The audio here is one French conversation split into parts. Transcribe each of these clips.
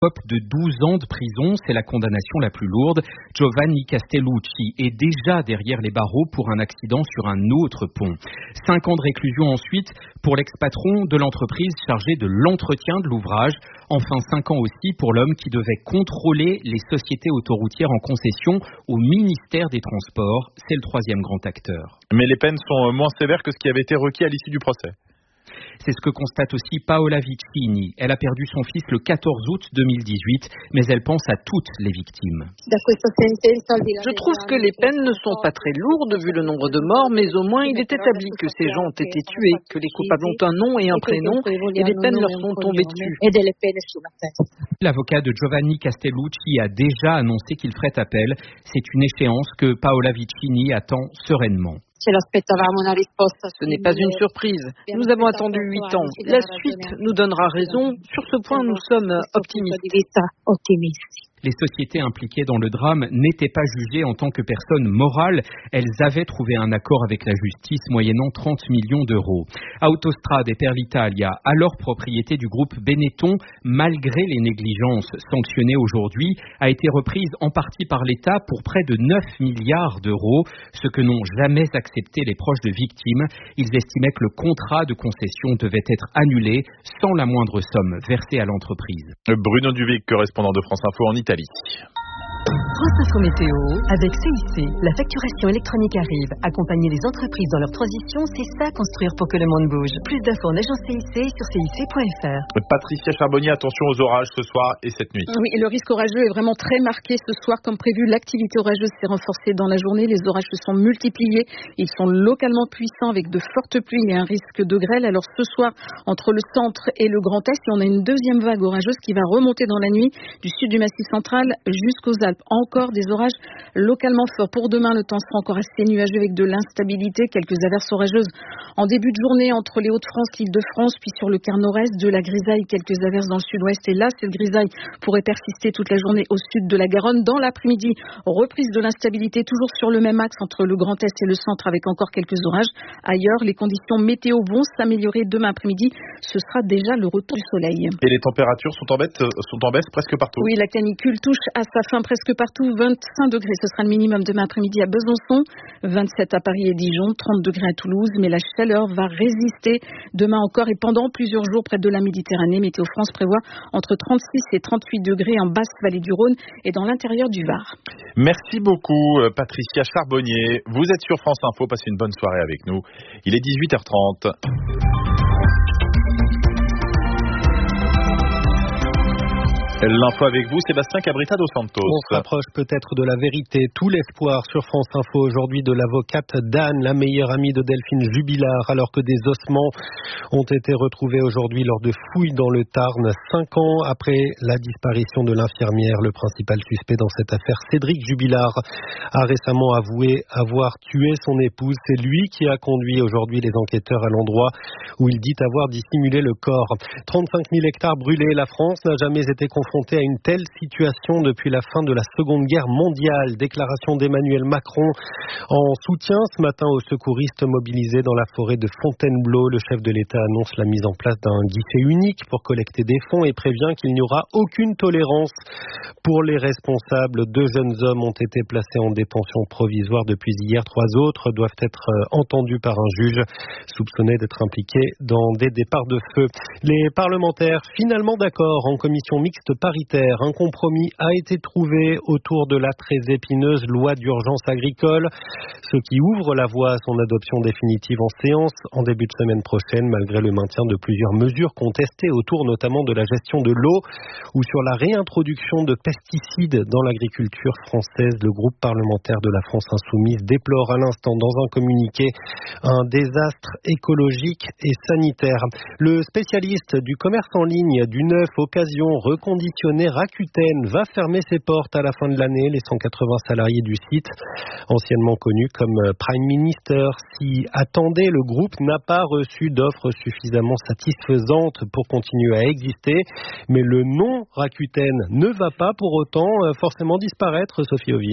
de 12 ans de prison, c'est la condamnation la plus lourde. Giovanni Castellucci est déjà derrière les barreaux pour un accident sur un autre pont. 5 ans de réclusion ensuite pour l'ex-patron de l'entreprise chargé de l'entretien de l'ouvrage. Enfin 5 ans aussi pour l'homme qui devait contrôler les sociétés autoroutières en concession au ministère des Transports. C'est le troisième grand acteur. Mais les peines sont moins sévères que ce qui avait été requis à l'issue du procès. C'est ce que constate aussi Paola Vicini. Elle a perdu son fils le 14 août 2018, mais elle pense à toutes les victimes. Je trouve que les peines ne sont pas très lourdes vu le nombre de morts, mais au moins il est établi que ces gens ont été tués, que les coupables ont un nom et un prénom, et les peines leur sont tombées dessus. L'avocat de Giovanni Castellucci a déjà annoncé qu'il ferait appel. C'est une échéance que Paola Vicini attend sereinement. Ce n'est pas une surprise. Nous avons attendu 8 ans. La suite nous donnera raison. Sur ce point, nous sommes optimistes. Les sociétés impliquées dans le drame n'étaient pas jugées en tant que personnes morales. Elles avaient trouvé un accord avec la justice moyennant 30 millions d'euros. Autostrade et Per l'Italia, alors propriété du groupe Benetton, malgré les négligences sanctionnées aujourd'hui, a été reprise en partie par l'État pour près de 9 milliards d'euros, ce que n'ont jamais accepté les proches de victimes. Ils estimaient que le contrat de concession devait être annulé sans la moindre somme versée à l'entreprise. Bruno Duvic, correspondant de France Info en Italie. France Info Météo, avec CIC, la facturation électronique arrive. Accompagner les entreprises dans leur transition, c'est ça construire pour que le monde bouge. Plus d'infos en agence CIC sur cic.fr. Patricia Charbonnier, attention aux orages ce soir et cette nuit. Oui, le risque orageux est vraiment très marqué ce soir. Comme prévu, l'activité orageuse s'est renforcée dans la journée. Les orages se sont multipliés. Ils sont localement puissants avec de fortes pluies et un risque de grêle. Alors ce soir, entre le centre et le Grand Est, on a une deuxième vague orageuse qui va remonter dans la nuit du sud du Massif central jusqu'aux Alpes. Encore des orages localement forts. Pour demain, le temps sera encore assez nuageux avec de l'instabilité. Quelques averses orageuses en début de journée entre les Hauts-de-France, l'Île-de-France, puis sur le quart nord-est, de la grisaille, quelques averses dans le sud-ouest. Et là, cette grisaille pourrait persister toute la journée au sud de la Garonne. Dans l'après-midi, reprise de l'instabilité, toujours sur le même axe entre le Grand Est et le centre, avec encore quelques orages. Ailleurs, les conditions météo vont s'améliorer demain après-midi. Ce sera déjà le retour du soleil. Et les températures sont en baisse presque partout. Oui, la canicule touche à sa fin presque partout. 25 degrés, ce sera le minimum demain après-midi à Besançon, 27 à Paris et Dijon, 30 degrés à Toulouse, mais la chaleur va résister demain encore et pendant plusieurs jours près de la Méditerranée. Météo France prévoit entre 36 et 38 degrés en basse vallée du Rhône et dans l'intérieur du Var. Merci beaucoup Patricia Charbonnier. Vous êtes sur France Info, passez une bonne soirée avec nous. Il est 18h30. L'info avec vous, Sébastien Cabrita dos Santos. On s'approche peut-être de la vérité. Tout l'espoir sur France Info aujourd'hui de l'avocate d'Anne, la meilleure amie de Delphine Jubilard, alors que des ossements ont été retrouvés aujourd'hui lors de fouilles dans le Tarn. 5 ans après la disparition de l'infirmière, le principal suspect dans cette affaire, Cédric Jubilard, a récemment avoué avoir tué son épouse. C'est lui qui a conduit aujourd'hui les enquêteurs à l'endroit où il dit avoir dissimulé le corps. 35 000 hectares brûlés. La France n'a jamais été confrontée à une telle situation depuis la fin de la Seconde Guerre mondiale. Déclaration d'Emmanuel Macron en soutien ce matin aux secouristes mobilisés dans la forêt de Fontainebleau. Le chef de l'État annonce la mise en place d'un guichet unique pour collecter des fonds et prévient qu'il n'y aura aucune tolérance pour les responsables. 2 jeunes hommes ont été placés en détention provisoire depuis hier. 3 autres doivent être entendus par un juge soupçonné d'être impliqués dans des départs de feu. Les parlementaires finalement d'accord en commission mixte paritaire. Un compromis a été trouvé autour de la très épineuse loi d'urgence agricole, ce qui ouvre la voie à son adoption définitive en séance en début de semaine prochaine, malgré le maintien de plusieurs mesures contestées autour notamment de la gestion de l'eau ou sur la réintroduction de pesticides dans l'agriculture française. Le groupe parlementaire de la France Insoumise déplore à l'instant dans un communiqué un désastre écologique et sanitaire. Le spécialiste du commerce en ligne du neuf occasion reconditionné Rakuten va fermer ses portes à la fin de l'année. Les 180 salariés du site, anciennement connus comme Prime Minister, s'y attendaient. Le groupe n'a pas reçu d'offres suffisamment satisfaisantes pour continuer à exister. Mais le nom Rakuten ne va pas pour autant forcément disparaître, Sophie Auvigne.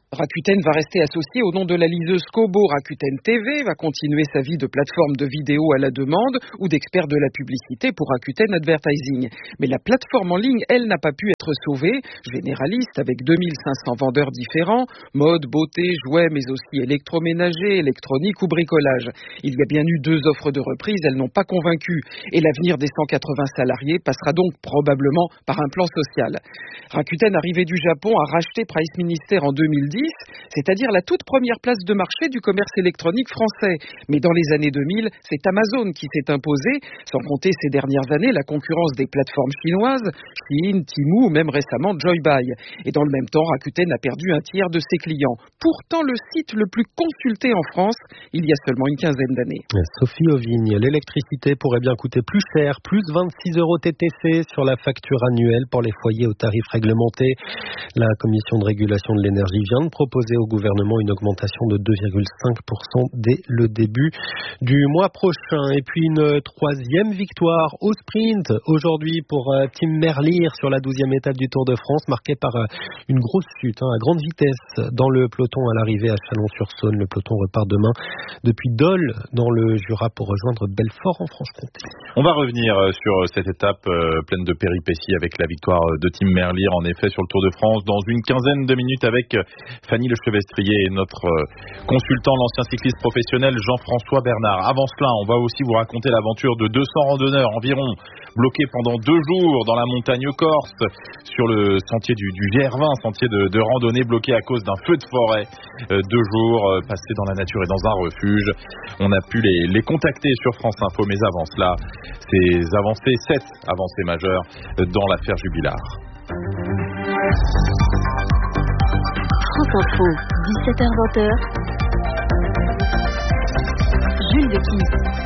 Rakuten va rester associé au nom de la liseuse Kobo. Rakuten TV va continuer sa vie de plateforme de vidéo à la demande ou d'expert de la publicité pour Rakuten Advertising. Mais la plateforme en ligne, elle, n'a pas pu être sauvée. Généraliste avec 2500 vendeurs différents, mode, beauté, jouets, mais aussi électroménager, électronique ou bricolage. Il y a bien eu 2 offres de reprise, elles n'ont pas convaincu. Et l'avenir des 180 salariés passera donc probablement par un plan social. Rakuten, arrivé du Japon, a racheté Price Minister en 2010, c'est-à-dire la toute première place de marché du commerce électronique français. Mais dans les années 2000, c'est Amazon qui s'est imposé, sans compter ces dernières années la concurrence des plateformes chinoises, Shein, Temu ou même récemment Joybuy. Et dans le même temps, Rakuten a perdu un tiers de ses clients. Pourtant, le site le plus consulté en France, il y a seulement une quinzaine d'années. Sophie Auvigne, l'électricité pourrait bien coûter plus cher, plus 26 € TTC sur la facture annuelle pour les foyers au tarif réglementé. La Commission de régulation de l'énergie vient de proposer au gouvernement une augmentation de 2,5% dès le début du mois prochain. Et puis une 3e victoire au sprint aujourd'hui pour Tim Merlier sur la 12e étape du Tour de France, marquée par une grosse chute à grande vitesse dans le peloton à l'arrivée à Chalon-sur-Saône. Le peloton repart demain depuis Dole dans le Jura pour rejoindre Belfort en Franche-Comté. On va revenir sur cette étape pleine de péripéties avec la victoire de Tim Merlier en effet sur le Tour de France dans une quinzaine de minutes avec Fanny Lechevestrier et notre consultant, l'ancien cycliste professionnel Jean-François Bernard. Avant cela, on va aussi vous raconter l'aventure de 200 randonneurs environ bloqués pendant 2 jours dans la montagne corse sur le sentier du GR20, sentier de randonnée bloqué à cause d'un feu de forêt. 2 jours passés dans la nature et dans un refuge. On a pu les contacter sur France Info, mais avant cela, ces avancées, 7 avancées majeures dans l'affaire Jubilard. France Info, 17h-20h. Jules Dequy.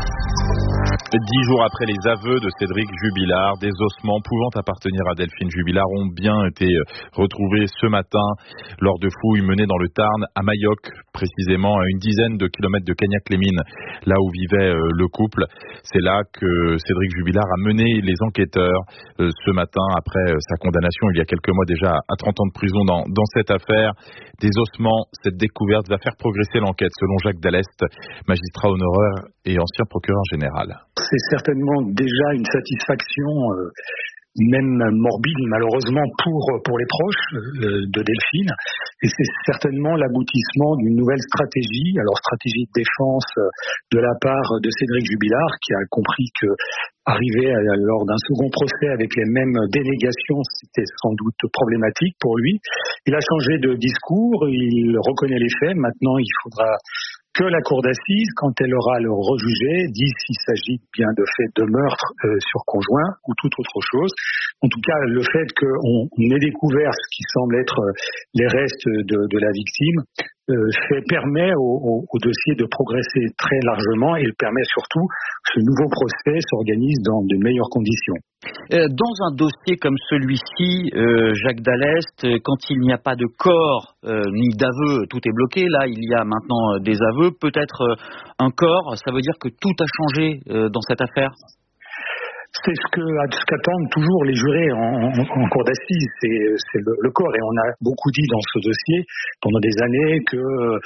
10 jours après les aveux de Cédric Jubilard, des ossements pouvant appartenir à Delphine Jubilard ont bien été retrouvés ce matin lors de fouilles menées dans le Tarn, à Mayoc, précisément à une dizaine de kilomètres de Cagnac-les-Mines, là où vivait le couple. C'est là que Cédric Jubilard a mené les enquêteurs ce matin après sa condamnation il y a quelques mois déjà à 30 ans de prison dans cette affaire. Des ossements, cette découverte va faire progresser l'enquête selon Jacques Dallest, magistrat honoraire et ancien procureur général. C'est certainement déjà une satisfaction, même morbide malheureusement pour les proches de Delphine, et c'est certainement l'aboutissement d'une nouvelle stratégie, alors stratégie de défense de la part de Cédric Jubilard, qui a compris que arriver lors d'un second procès avec les mêmes dénégations, c'était sans doute problématique pour lui. Il a changé de discours, il reconnaît les faits, maintenant il faudra que la cour d'assises, quand elle aura à le rejuger, dise s'il s'agit bien de faits de meurtre sur conjoint ou toute autre chose. En tout cas, le fait qu'on ait découvert ce qui semble être les restes de la victime permet au dossier de progresser très largement, et il permet surtout que ce nouveau procès s'organise dans de meilleures conditions. Dans un dossier comme celui-ci, Jacques Dallest, quand il n'y a pas de corps ni d'aveu, tout est bloqué. Là, il y a maintenant des aveux, peut-être un corps. Ça veut dire que tout a changé dans cette affaire ? C'est ce qu'attendent toujours les jurés en cour d'assises, c'est le corps. Et on a beaucoup dit dans ce dossier pendant des années que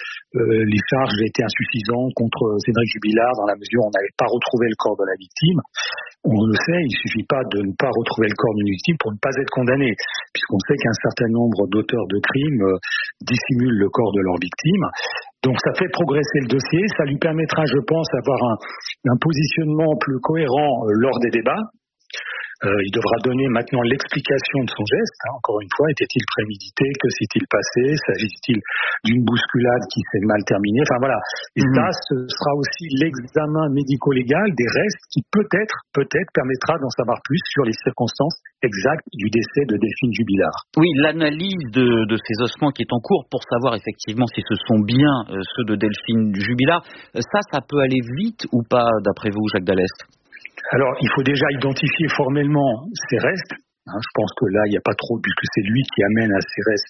les charges étaient insuffisantes contre Cédric Jubilard dans la mesure où on n'avait pas retrouvé le corps de la victime. On le sait, il suffit pas de ne pas retrouver le corps d'une victime pour ne pas être condamné, puisqu'on sait qu'un certain nombre d'auteurs de crimes dissimulent le corps de leur victime. Donc ça fait progresser le dossier, ça lui permettra, je pense, d'avoir un positionnement plus cohérent lors des débats. Il devra donner maintenant l'explication de son geste. Encore une fois, était-il prémédité? Que s'est-il passé? S'agit-il d'une bousculade qui s'est mal terminée? Enfin voilà. Et ça, ce sera aussi l'examen médico-légal des restes qui peut-être permettra d'en savoir plus sur les circonstances exactes du décès de Delphine Jubilard. Oui, l'analyse de ces ossements qui est en cours pour savoir effectivement si ce sont bien ceux de Delphine Jubilard, ça peut aller vite ou pas d'après vous, Jacques Dallest? Alors, il faut déjà identifier formellement ces restes. Je pense que là, il n'y a pas trop, puisque c'est lui qui amène à ces restes.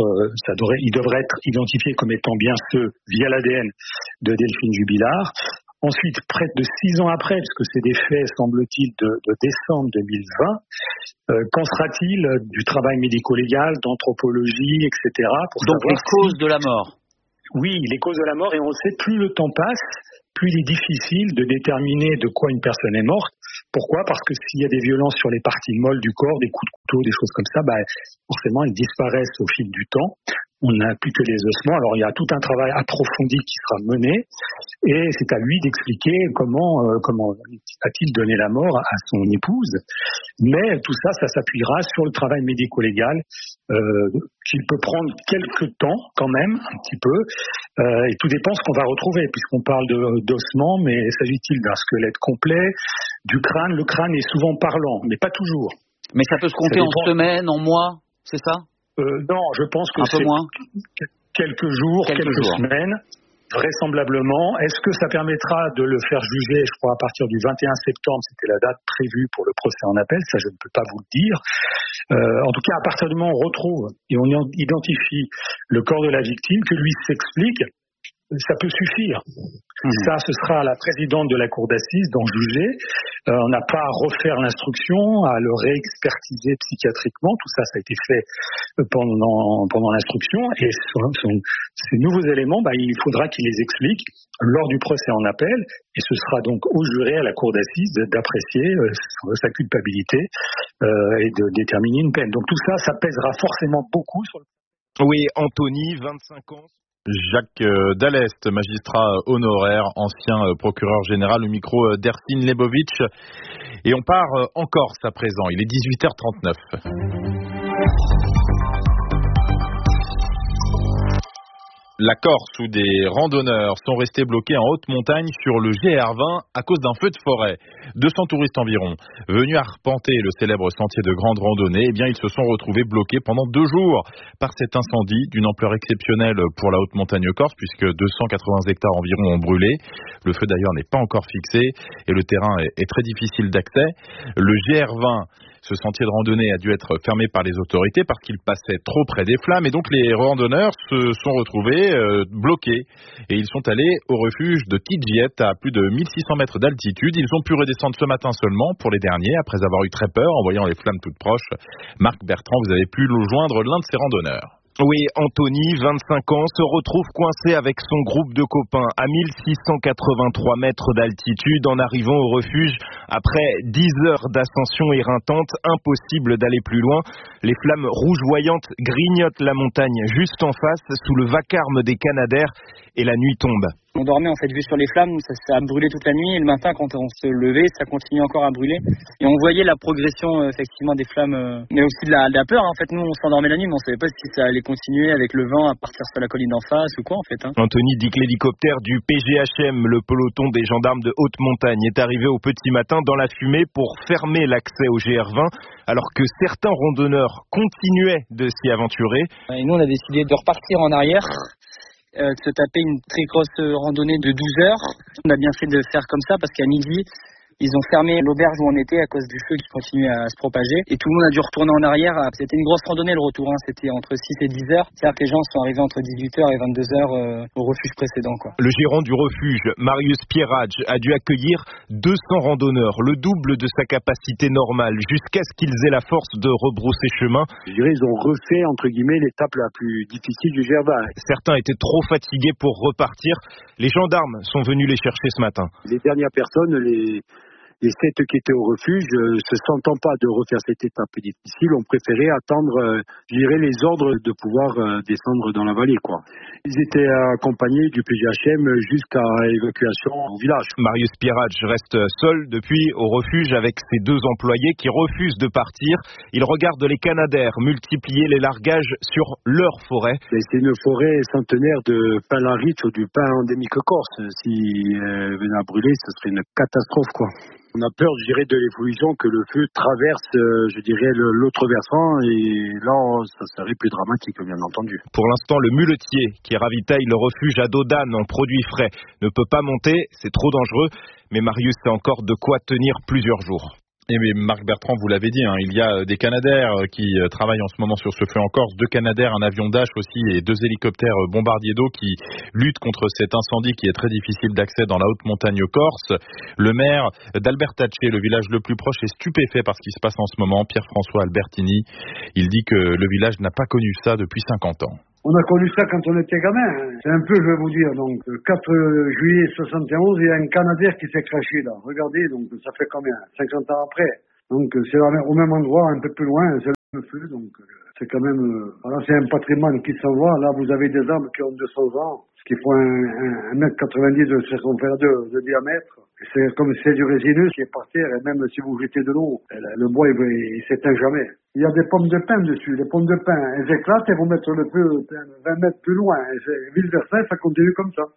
Il devrait être identifié comme étant bien ceux via l'ADN de Delphine Jubilard. Ensuite, près de 6 ans après, puisque c'est des faits, semble-t-il, de décembre 2020, qu'en sera-t-il du travail médico-légal, d'anthropologie, etc. Donc les causes de la mort. Oui, les causes de la mort, et on le sait, plus le temps passe, plus il est difficile de déterminer de quoi une personne est morte. Pourquoi ? Parce que s'il y a des violences sur les parties molles du corps, des coups de couteau, des choses comme ça, forcément, elles disparaissent au fil du temps. On n'a plus que les ossements. Alors, il y a tout un travail approfondi qui sera mené et c'est à lui d'expliquer comment a-t-il donné la mort à son épouse. Mais tout ça s'appuiera sur le travail médico-légal qui peut prendre quelques temps quand même, un petit peu. Et tout dépend de ce qu'on va retrouver puisqu'on parle d'ossements, mais s'agit-il d'un squelette complet, du crâne ? Le crâne est souvent parlant, mais pas toujours. Mais ça peut se compter en semaines, en mois, c'est ça ? Non, je pense que c'est quelques jours, quelques semaines, vraisemblablement. Est-ce que ça permettra de le faire juger, je crois, à partir du 21 septembre, c'était la date prévue pour le procès en appel, ça je ne peux pas vous le dire. En tout cas, à partir du moment où on retrouve et on identifie le corps de la victime, que lui s'explique, ça peut suffire. Ça, ce sera à la présidente de la cour d'assises d'en juger. On n'a pas à refaire l'instruction, à le réexpertiser psychiatriquement. Tout ça, ça a été fait pendant l'instruction. Et ces nouveaux éléments, il faudra qu'il les explique lors du procès en appel. Et ce sera donc au juré, à la cour d'assises, d'apprécier sa culpabilité et de déterminer une peine. Donc tout ça, ça pèsera forcément beaucoup sur le... Oui, Anthony, 25 ans. Jacques Dallest, magistrat honoraire, ancien procureur général, au micro d'Ersin Lebovitch. Et on part en Corse à présent, il est 18h39. La Corse, où des randonneurs sont restés bloqués en haute montagne sur le GR20 à cause d'un feu de forêt. 200 touristes environ, venus arpenter le célèbre sentier de grande randonnée, ils se sont retrouvés bloqués pendant 2 jours par cet incendie d'une ampleur exceptionnelle pour la haute montagne corse, puisque 280 hectares environ ont brûlé. Le feu d'ailleurs n'est pas encore fixé et le terrain est très difficile d'accès. Le GR20, ce sentier de randonnée, a dû être fermé par les autorités parce qu'il passait trop près des flammes et donc les randonneurs se sont retrouvés bloqués et ils sont allés au refuge de Tidjiet à plus de 1600 mètres d'altitude. Ils ont pu redescendre ce matin seulement pour les derniers après avoir eu très peur en voyant les flammes toutes proches. Marc Bertrand, vous avez pu nous joindre l'un de ces randonneurs. Oui, Anthony, 25 ans, se retrouve coincé avec son groupe de copains à 1683 mètres d'altitude en arrivant au refuge. Après 10 heures d'ascension éreintantes, impossible d'aller plus loin. Les flammes rougeoyantes grignotent la montagne juste en face sous le vacarme des Canadaires et la nuit tombe. On dormait en fait vu sur les flammes, ça a brûlé toute la nuit et le matin quand on se levait, ça continuait encore à brûler. Et on voyait la progression effectivement des flammes, mais aussi de la peur. En fait, nous on s'endormait la nuit, mais on savait pas si ça allait continuer avec le vent à partir sur la colline d'en face ou quoi en fait. Anthony dit que l'hélicoptère du PGHM, le peloton des gendarmes de haute montagne, est arrivé au petit matin dans la fumée pour fermer l'accès au GR20, alors que certains randonneurs continuaient de s'y aventurer. Et nous on a décidé de repartir en arrière. De se taper une très grosse randonnée de 12 heures. On a bien fait de faire comme ça parce qu'à midi, ils ont fermé l'auberge où on était à cause du feu qui continuait à se propager. Et tout le monde a dû retourner en arrière. C'était une grosse randonnée le retour. C'était entre 6 et 10 heures. C'est-à-dire que les gens sont arrivés entre 18h et 22h au refuge précédent. Le gérant du refuge, Marius Pierrage, a dû accueillir 200 randonneurs, le double de sa capacité normale, jusqu'à ce qu'ils aient la force de rebrousser chemin. Je dirais ils ont refait, entre guillemets, l'étape la plus difficile du GR20. Certains étaient trop fatigués pour repartir. Les gendarmes sont venus les chercher ce matin. Les dernières personnes, les 7 qui étaient au refuge, se sentant pas de refaire cette étape difficile, ont préféré attendre, les ordres de pouvoir descendre dans la vallée, Ils étaient accompagnés du PGHM jusqu'à évacuation au village. Marius Pierrage reste seul depuis au refuge avec ses 2 employés qui refusent de partir. Il regarde les Canadaires multiplier les largages sur leur forêt. C'est une forêt centenaire de pin larite ou du pin endémique corse. Si venait à brûler, ce serait une catastrophe, On a peur, de l'évolution que le feu traverse, l'autre versant et là, ça serait plus dramatique, bien entendu. Pour l'instant, le muletier qui ravitaille le refuge à Dodane en produits frais ne peut pas monter, c'est trop dangereux, mais Marius a encore de quoi tenir plusieurs jours. Et bien, Marc Bertrand, vous l'avez dit, il y a des Canadair qui travaillent en ce moment sur ce feu en Corse, 2 Canadair, un avion Dash aussi et 2 hélicoptères bombardiers d'eau qui luttent contre cet incendie qui est très difficile d'accès dans la haute montagne corse. Le maire d'Albertacce, le village le plus proche, est stupéfait par ce qui se passe en ce moment, Pierre-François Albertini. Il dit que le village n'a pas connu ça depuis 50 ans. On a connu ça quand on était gamin. C'est un peu, je vais vous dire, donc 4 juillet 71, il y a un Canadair qui s'est craché là. Regardez, donc ça fait combien 50 ans après. Donc c'est au même endroit, un peu plus loin, c'est le feu. Donc c'est quand même, voilà, c'est un patrimoine qui s'en va. Là, vous avez des arbres qui ont 200 ans, ce qui font 1,90 m de circonférence de diamètre. C'est comme si c'est du résineux qui est par terre, et même si vous jetez de l'eau, le bois il s'éteint jamais. Il y a des pommes de pin dessus. Les pommes de pin, elles éclatent et vous mettre le feu 20 mètres plus loin. Et vice versa, ça continue comme ça.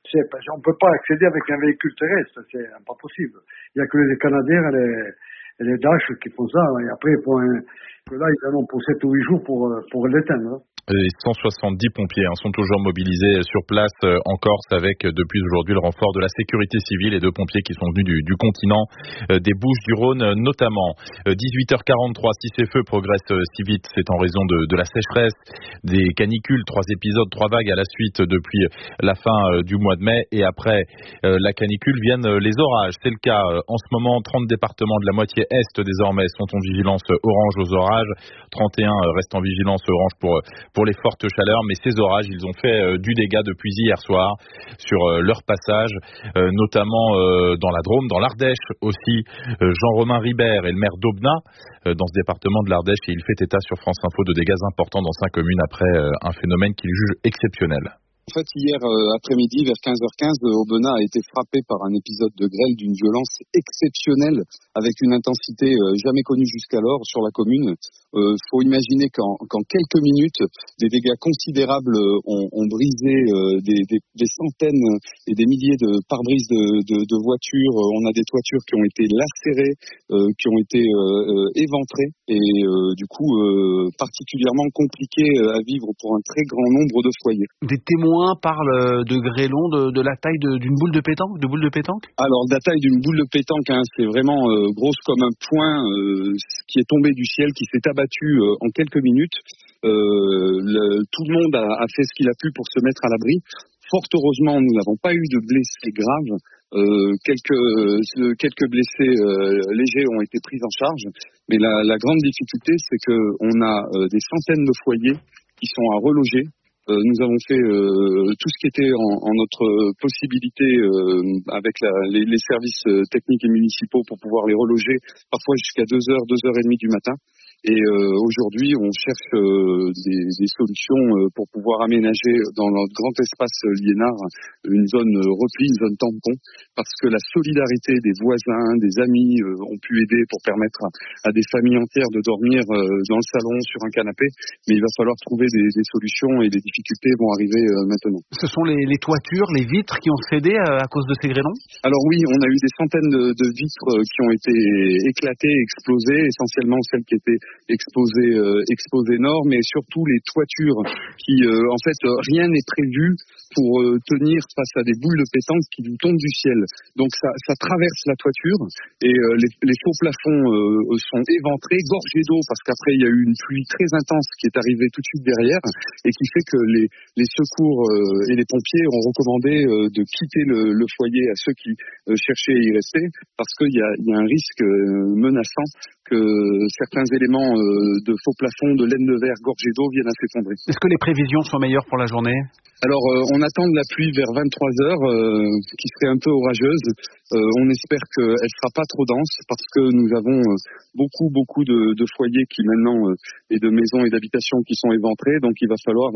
On peut pas accéder avec un véhicule terrestre, c'est pas possible. Il y a que les Canadiens et les Dash qui font ça. Et après, là, ils en ont pour 7 ou 8 jours pour l'éteindre. Les 170 pompiers sont toujours mobilisés sur place en Corse avec depuis aujourd'hui le renfort de la sécurité civile et 2 pompiers qui sont venus du continent, des Bouches-du-Rhône notamment. 18h43, si ces feux progressent si vite, c'est en raison de la sécheresse, des canicules, 3 épisodes, 3 vagues à la suite depuis la fin du mois de mai, et après la canicule viennent les orages. C'est le cas en ce moment, 30 départements de la moitié est désormais sont en vigilance orange aux orages, 31 restent en vigilance orange pour les fortes chaleurs, mais ces orages, ils ont fait du dégât depuis hier soir sur leur passage, notamment dans la Drôme, dans l'Ardèche aussi. Jean-Romain Ribert est le maire d'Aubenas, dans ce département de l'Ardèche, et il fait état sur France Info de dégâts importants dans 5 communes après un phénomène qu'il juge exceptionnel. En fait, hier après-midi, vers 15h15, Aubenas a été frappé par un épisode de grêle d'une violence exceptionnelle, avec une intensité jamais connue jusqu'alors sur la commune. Faut imaginer qu'en quelques minutes, des dégâts considérables ont brisé des centaines et des milliers de pare-brises de voitures. On a des toitures qui ont été lacérées, qui ont été éventrées, et du coup particulièrement compliquées à vivre pour un très grand nombre de foyers. Des témoins parlent de grêlons de la taille d'une boule de pétanque, Alors, de la taille d'une boule de pétanque, c'est vraiment grosse comme un poing qui est tombé du ciel, qui s'est abattu en quelques minutes. Tout le monde a fait ce qu'il a pu pour se mettre à l'abri. Fort heureusement, nous n'avons pas eu de blessés graves. Quelques blessés légers ont été pris en charge. Mais la grande difficulté, c'est qu'on a des centaines de foyers qui sont à reloger. Nous avons fait tout ce qui était en notre possibilité avec les services techniques et municipaux pour pouvoir les reloger, parfois jusqu'à 2h, 2h30 du matin. Et aujourd'hui, on cherche des solutions pour pouvoir aménager dans notre grand espace liénard une zone repli, une zone tampon, parce que la solidarité des voisins, des amis ont pu aider pour permettre à des familles entières de dormir dans le salon, sur un canapé. Mais il va falloir trouver des solutions, et les difficultés vont arriver maintenant. Ce sont les toitures, les vitres qui ont cédé à cause de ces grêlons ? Alors oui, on a eu des centaines de vitres qui ont été éclatées, explosées, essentiellement celles qui étaient exposées nord, mais surtout les toitures qui, en fait, rien n'est prévu pour tenir face à des boules de pétanque qui nous tombent du ciel. Donc ça traverse la toiture, et les faux plafonds sont éventrés, gorgés d'eau, parce qu'après il y a eu une pluie très intense qui est arrivée tout de suite derrière, et qui fait que les secours et les pompiers ont recommandé de quitter le foyer à ceux qui cherchaient à y rester, parce qu'il y a un risque menaçant que certains éléments de faux plafonds, de laine de verre gorgés d'eau viennent à s'effondrer. Est-ce que les prévisions sont meilleures pour la journée ? Alors, on attend de la pluie vers 23h, qui serait un peu orageuse. On espère qu'elle ne sera pas trop dense, parce que nous avons beaucoup de foyers qui maintenant, et de maisons et d'habitations qui sont éventrés. Donc, il va falloir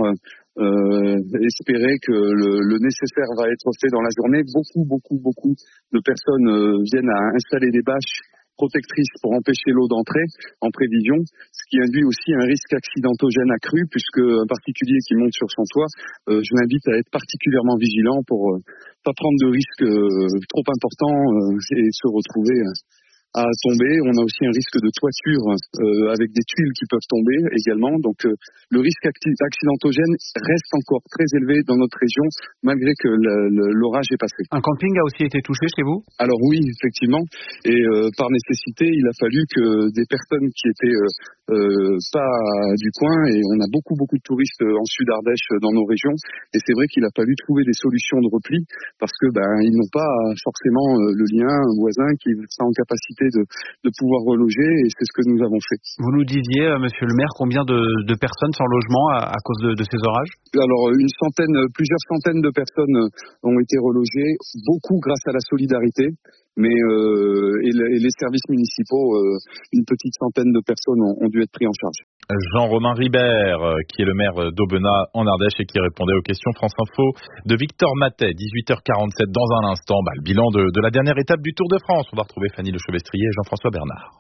espérer que le nécessaire va être fait dans la journée. Beaucoup de personnes viennent à installer des bâches protectrices pour empêcher l'eau d'entrer en prévision, ce qui induit aussi un risque accidentogène accru, puisque un particulier qui monte sur son toit, je l'invite à être particulièrement vigilant pour pas prendre de risques trop importants et se retrouver à tomber. On a aussi un risque de toiture avec des tuiles qui peuvent tomber également. Donc le risque accidentogène reste encore très élevé dans notre région malgré que l'orage est passé. Un camping a aussi été touché chez vous ? Alors oui, effectivement. Et par nécessité, il a fallu que des personnes qui étaient pas du coin, et on a beaucoup de touristes en Sud-Ardèche dans nos régions, et c'est vrai qu'il a fallu trouver des solutions de repli parce que ils n'ont pas forcément le lien, un voisin qui sera en capacité de pouvoir reloger, et c'est ce que nous avons fait. Vous nous disiez, monsieur le maire, combien de personnes sans logement à cause de ces orages ? Alors plusieurs centaines de personnes ont été relogées, beaucoup grâce à la solidarité. Mais les services municipaux, une petite centaine de personnes ont dû être pris en charge. Jean-Romain Ribert, qui est le maire d'Aubenas en Ardèche et qui répondait aux questions France Info de Victor Matet, 18h47 dans un instant. Le bilan de la dernière étape du Tour de France. On va retrouver Fanny Lechevestrier et Jean-François Bernard.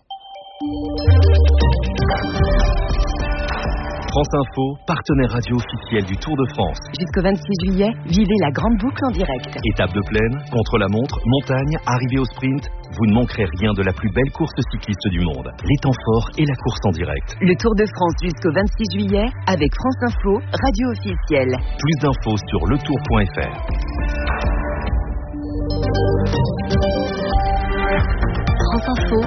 France Info, partenaire radio officiel du Tour de France. Jusqu'au 26 juillet, vivez la grande boucle en direct. Étape de plaine, contre-la-montre, montagne, arrivée au sprint, vous ne manquerez rien de la plus belle course cycliste du monde. Les temps forts et la course en direct. Le Tour de France jusqu'au 26 juillet avec France Info, radio officielle. Plus d'infos sur letour.fr. France Info.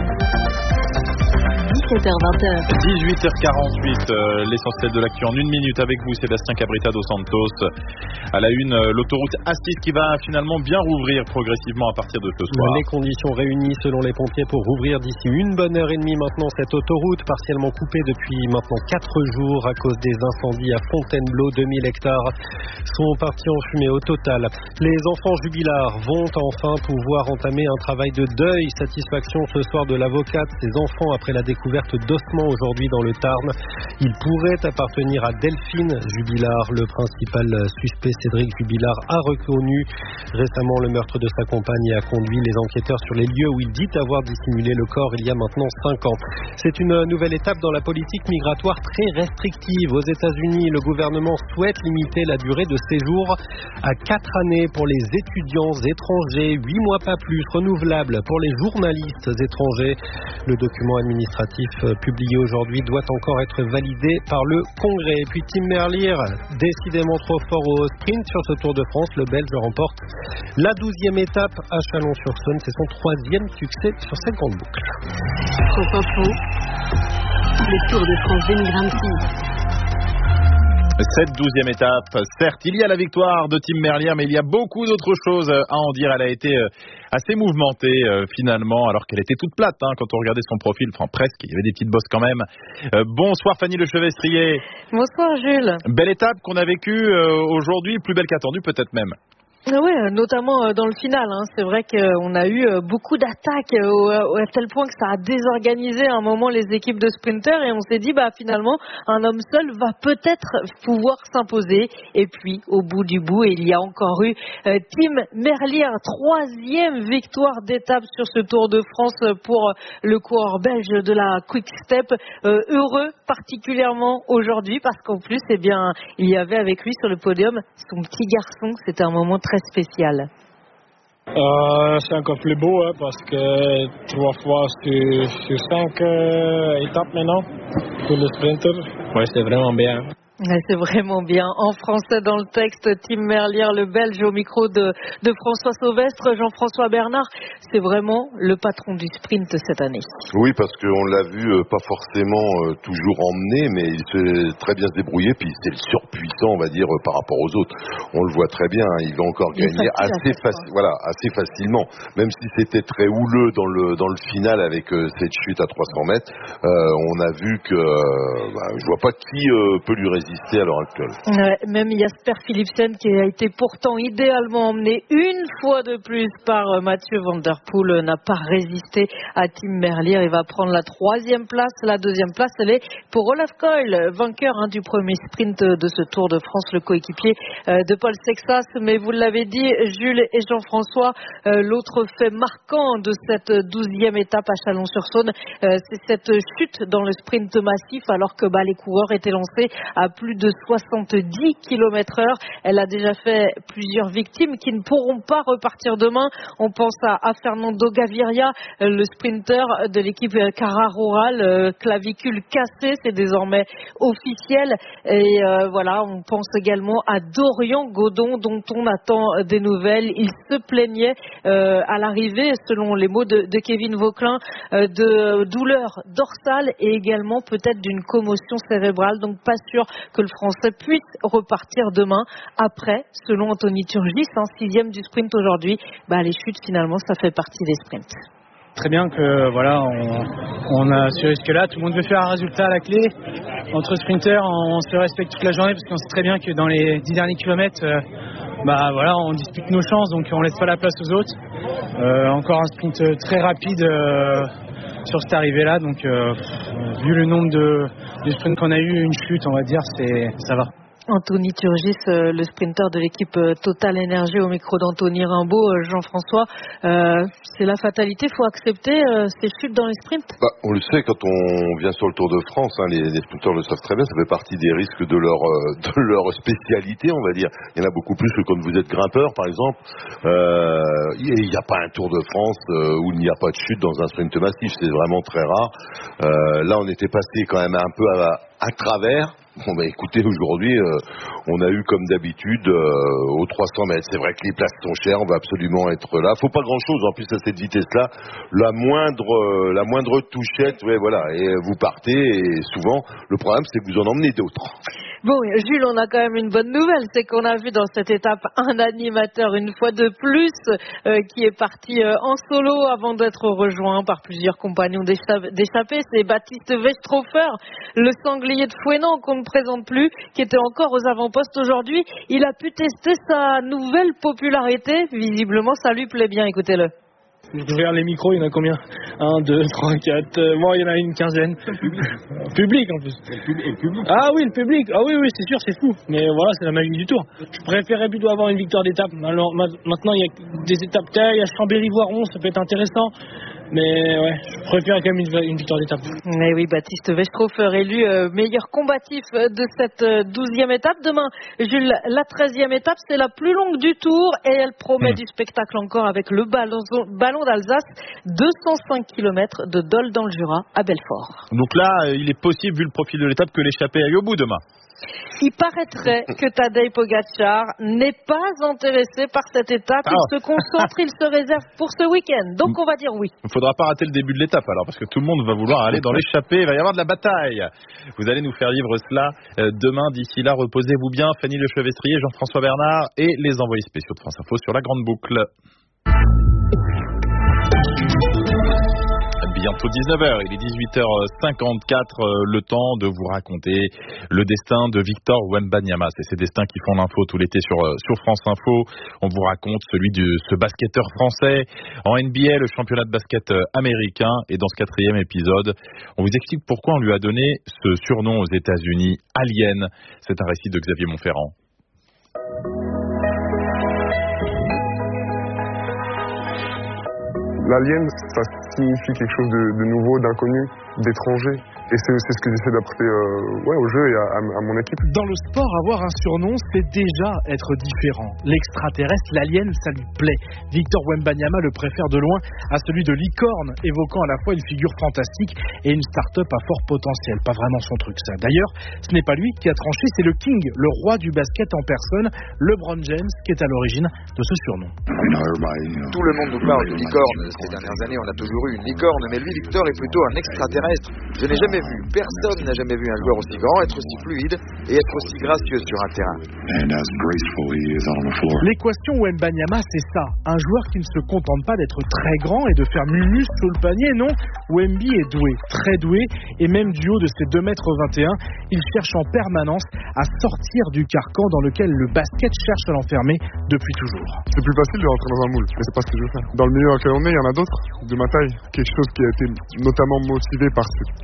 17h-20h. 18h48, l'essentiel de l'actu en une minute avec vous, Sébastien Cabrita dos Santos. À la une, l'autoroute A6 qui va finalement bien rouvrir progressivement à partir de ce soir. Les conditions réunies selon les pompiers pour rouvrir d'ici une bonne heure et demie maintenant cette autoroute, partiellement coupée depuis maintenant 4 jours à cause des incendies à Fontainebleau. 2000 hectares sont partis en fumée au total. Les enfants jubilards vont enfin pouvoir entamer un travail de deuil. Satisfaction ce soir de l'avocate. Ces enfants, après la découverte d'ossements aujourd'hui dans le Tarn, ils pourraient appartenir à Delphine Jubilard. Le principal suspect, Cédric Jubilard, a reconnu récemment le meurtre de sa compagne et a conduit les enquêteurs sur les lieux où il dit avoir dissimulé le corps il y a maintenant 5 ans. C'est une nouvelle étape dans la politique migratoire très restrictive. Aux États-Unis, le gouvernement souhaite limiter la durée de séjour à 4 années pour les étudiants étrangers, 8 mois pas plus, renouvelable pour les journalistes étrangers. Le document administratif publié aujourd'hui doit encore être validé par le Congrès. Et puis Tim Merlier, décidément trop fort au sprint sur ce Tour de France, le Belge remporte la 12e étape à Chalon-sur-Saône. C'est son 3e succès sur cette grande boucle. France Info, le Tour de France 2026. Cette 12e étape, certes, il y a la victoire de Tim Merlier, mais il y a beaucoup d'autres choses à en dire. Elle a été assez mouvementée finalement, alors qu'elle était toute plate quand on regardait son profil, enfin presque, il y avait des petites bosses quand même. Bonsoir Fanny Lechevestrier. Bonsoir Jules. Belle étape qu'on a vécue aujourd'hui, plus belle qu'attendue peut-être même. Oui, notamment dans le final. C'est vrai qu'on a eu beaucoup d'attaques à tel point que ça a désorganisé à un moment les équipes de sprinters et on s'est dit finalement un homme seul va peut-être pouvoir s'imposer. Et puis au bout du bout, il y a encore eu Tim Merlier, 3e victoire d'étape sur ce Tour de France pour le coureur belge de la Quick Step. Heureux particulièrement aujourd'hui parce qu'en plus il y avait avec lui sur le podium son petit garçon. C'était un moment très spécial. C'est encore plus beau parce que 3 fois sur 5 étapes maintenant pour le sprinter. Ouais, c'est vraiment bien. C'est vraiment bien. En français dans le texte, Tim Merlier, le Belge, au micro de François Sauvestre. Jean-François Bernard, c'est vraiment le patron du sprint cette année. Oui, parce qu'on l'a vu pas forcément toujours emmené, mais il sait très bien se débrouiller, puis c'est le surpuissant, on va dire, par rapport aux autres. On le voit très bien, il va encore gagner assez facilement. Même si c'était très houleux dans le final avec cette chute à 300 mètres, on a vu que je vois pas qui peut lui résister à l'heure actuelle. Même Jasper Philipsen qui a été pourtant idéalement emmené une fois de plus par Mathieu Van Der Poel n'a pas résisté à Tim Merlier. Il va prendre la 3e place. La 2e place, elle est pour Olaf Koil, vainqueur du premier sprint de ce Tour de France, le coéquipier de Paul Sexas. Mais vous l'avez dit, Jules et Jean-François, l'autre fait marquant de cette 12e étape à Chalon-sur-Saône, c'est cette chute dans le sprint massif alors que les coureurs étaient lancés à plus de 70 km/h. Elle a déjà fait plusieurs victimes qui ne pourront pas repartir demain. On pense à Fernando Gaviria, le sprinter de l'équipe Cara Rural, clavicule cassée, c'est désormais officiel. Et voilà, on pense également à Dorian Godon, dont on attend des nouvelles. Il se plaignait à l'arrivée, selon les mots de Kevin Vauquelin, de douleurs dorsales et également peut-être d'une commotion cérébrale. Donc pas sûr que le Français puisse repartir demain. Après, selon Anthony Turgis, 6e du sprint aujourd'hui, les chutes finalement ça fait partie des sprints. Très bien que voilà, on a ce risque-là. Tout le monde veut faire un résultat à la clé. Entre sprinters, on se respecte toute la journée parce qu'on sait très bien que dans les 10 derniers kilomètres, voilà, on dispute nos chances, donc on laisse pas la place aux autres. Encore un sprint très rapide sur cette arrivée-là, donc vu le nombre de sprints qu'on a eu, une chute, on va dire, ça va. Anthony Turgis, le sprinter de l'équipe Total Energy au micro d'Anthony Rimbaud. Jean-François, c'est la fatalité, il faut accepter ces chutes dans les sprints. On le sait quand on vient sur le Tour de France, les sprinters le savent très bien, ça fait partie des risques de leur spécialité, on va dire. Il y en a beaucoup plus que quand vous êtes grimpeur, par exemple. Il n'y a pas un Tour de France où il n'y a pas de chute dans un sprint massif, c'est vraiment très rare. Là, on était passé quand même un peu à travers. Bon écoutez, aujourd'hui, on a eu comme d'habitude aux 300 mètres. C'est vrai que les places sont chères, on va absolument être là. Faut pas grand-chose en plus à cette vitesse-là. La moindre touchette, ouais voilà, et vous partez. Et souvent, le problème c'est que vous en emmenez d'autres. Bon, Jules, on a quand même une bonne nouvelle, c'est qu'on a vu dans cette étape un animateur une fois de plus qui est parti en solo avant d'être rejoint par plusieurs compagnons d'échappée. C'est Baptiste Westrhofer, le sanglier de Fouesnant qu'on ne présente plus, qui était encore aux avant-postes aujourd'hui. Il a pu tester sa nouvelle popularité. Visiblement, ça lui plaît bien. Écoutez-le. Je regarde les micros, il y en a combien 1, 2, 3, 4, moi il y en a une quinzaine. Public en plus. Et le public. Ah oui, le public. Ah oui, c'est sûr, c'est fou. Mais voilà, c'est la magie du Tour. Je préférerais plutôt avoir une victoire d'étape. Alors maintenant, il y a des étapes taille, il y a Chambéry-Voiron, ça peut être intéressant. Mais ouais, je préfère quand même une victoire d'étape. Mais oui, Baptiste Westrhofer élu meilleur combatif de cette 12e étape. Demain, Jules, la 13e étape, c'est la plus longue du Tour et elle promet du spectacle encore avec le ballon d'Alsace, 205 km de Dole dans le Jura à Belfort. Donc là, il est possible, vu le profil de l'étape, que l'échappée aille au bout demain. Il paraîtrait que Tadej Pogačar n'est pas intéressé par cette étape. Il se concentre, il se réserve pour ce week-end. Donc on va dire oui. Il ne faudra pas rater le début de l'étape alors, parce que tout le monde va vouloir aller dans l'échappée. Il va y avoir de la bataille. Vous allez nous faire vivre cela demain. D'ici là, reposez-vous bien. Fanny Lechevestrier, Jean-François Bernard et les envoyés spéciaux de France Info sur la Grande Boucle. Bientôt 19h, il est 18h54, le temps de vous raconter le destin de Victor Wembanyama. C'est ces destins qui font l'info tout l'été sur France Info. On vous raconte celui de ce basketteur français en NBA, le championnat de basket américain. Et dans ce 4e épisode, on vous explique pourquoi on lui a donné ce surnom aux États-Unis, Alien. C'est un récit de Xavier Montferrand. L'alien, ça signifie quelque chose de nouveau, d'inconnu, d'étranger. Et c'est ce que j'essaie d'apporter au jeu et à mon équipe. Dans le sport, avoir un surnom, c'est déjà être différent. L'extraterrestre, l'alien, ça lui plaît. Victor Wembanyama le préfère de loin à celui de licorne, évoquant à la fois une figure fantastique et une start-up à fort potentiel. Pas vraiment son truc, ça. D'ailleurs, ce n'est pas lui qui a tranché, c'est le King, le roi du basket en personne, LeBron James, qui est à l'origine de ce surnom. Tout le monde nous parle de licorne. Ces dernières années, on a toujours eu une licorne, mais lui, Victor, est plutôt un extraterrestre. Je n'ai jamais vu, personne n'a jamais vu un joueur aussi grand, être aussi fluide et être aussi gracieux sur un terrain. L'équation Wembanyama, c'est ça. Un joueur qui ne se contente pas d'être très grand et de faire mumus sous le panier, non. Wemby est doué, très doué, et même du haut de ses 2,21 m, il cherche en permanence à sortir du carcan dans lequel le basket cherche à l'enfermer depuis toujours. C'est plus facile de rentrer dans un moule, mais c'est pas ce que je veux faire. Dans le milieu dans lequel on est, il y en a d'autres de ma taille. Quelque chose qui a été notamment motivé par cette différence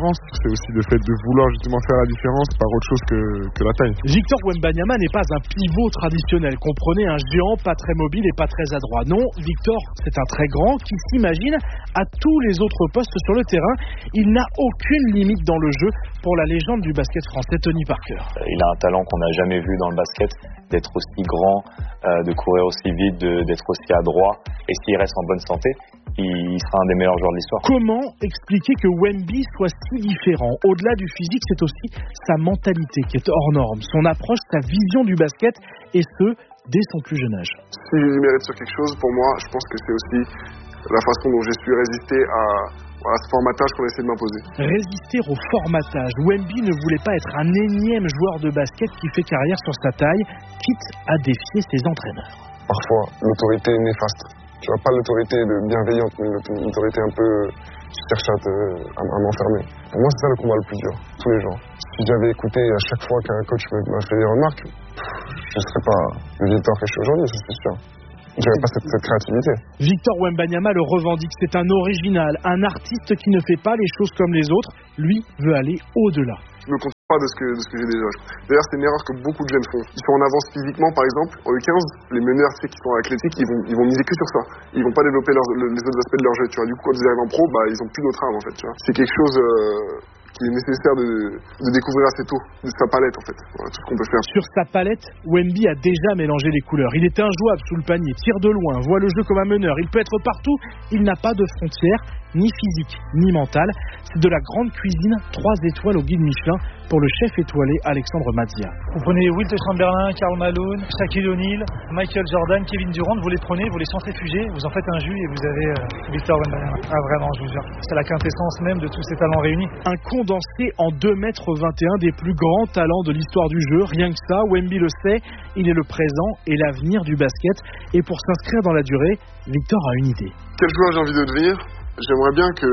différence. C'est aussi le fait de vouloir justement faire la différence par autre chose que la taille. Victor Wembanyama n'est pas un pivot traditionnel. Comprenez, un géant pas très mobile et pas très adroit. Non, Victor, c'est un très grand qui s'imagine à tous les autres postes sur le terrain. Il n'a aucune limite dans le jeu pour la légende du basket français, Tony Parker. Il a un talent qu'on n'a jamais vu dans le basket, d'être aussi grand, de courir aussi vite, d'être aussi adroit. Et s'il reste en bonne santé, il sera un des meilleurs joueurs de l'histoire. Comment expliquer que Wemby soit si différent? Au-delà du physique, c'est aussi sa mentalité qui est hors norme, son approche, sa vision du basket, et ce, dès son plus jeune âge. S'il mérite sur quelque chose, pour moi, je pense que c'est aussi la façon dont j'ai su résister à ce formatage qu'on essaie de m'imposer. Résister au formatage. Wemby ne voulait pas être un énième joueur de basket qui fait carrière sur sa taille, quitte à défier ses entraîneurs. Parfois, l'autorité est néfaste. Tu vois, pas l'autorité bienveillante, mais l'autorité un peu qui cherche à m'enfermer. Pour moi, c'est ça le combat le plus dur, tous les jours. Si j'avais écouté à chaque fois qu'un coach m'a fait des remarques, je ne serais pas le Victor que je suis aujourd'hui, ça c'est sûr. J'avais pas cette créativité. Victor Wembanyama le revendique, c'est un original, un artiste qui ne fait pas les choses comme les autres. Lui veut aller au-delà. Je me contente pas de ce que j'ai déjà. D'ailleurs, c'est une erreur que beaucoup de jeunes font. Ils sont en avance physiquement, par exemple. En U15, les meneurs, qui sont athlétiques, ils vont miser que sur ça. Ils vont pas développer les autres aspects de leur jeu. Tu vois. Du coup, quand ils arrivent en pro, ils ont plus d'autres armes, en fait. Tu vois. C'est quelque chose qui est nécessaire de découvrir assez tôt, de sa palette, en fait. Voilà, tout ce qu'on peut faire. Sur sa palette, Wemby a déjà mélangé les couleurs. Il est injouable sous le panier, tire de loin, voit le jeu comme un meneur. Il peut être partout. Il n'a pas de frontières, ni physique, ni mentale. C'est de la grande cuisine, 3 étoiles au guide Michelin pour le chef étoilé Alexandre Mazzia. Vous prenez Wilt Chamberlain, Karl Malone, Shaquille O'Neal, Michael Jordan, Kevin Durant, vous les prenez, vous les centrifugez, vous en faites un jus et vous avez Victor Wembanyama. Ah vraiment, je vous jure. C'est la quintessence même de tous ces talents réunis. Un condensé en 2,21 m des plus grands talents de l'histoire du jeu. Rien que ça, Wemby le sait, il est le présent et l'avenir du basket. Et pour s'inscrire dans la durée, Victor a une idée. Quel joueur j'ai envie de devenir? J'aimerais bien que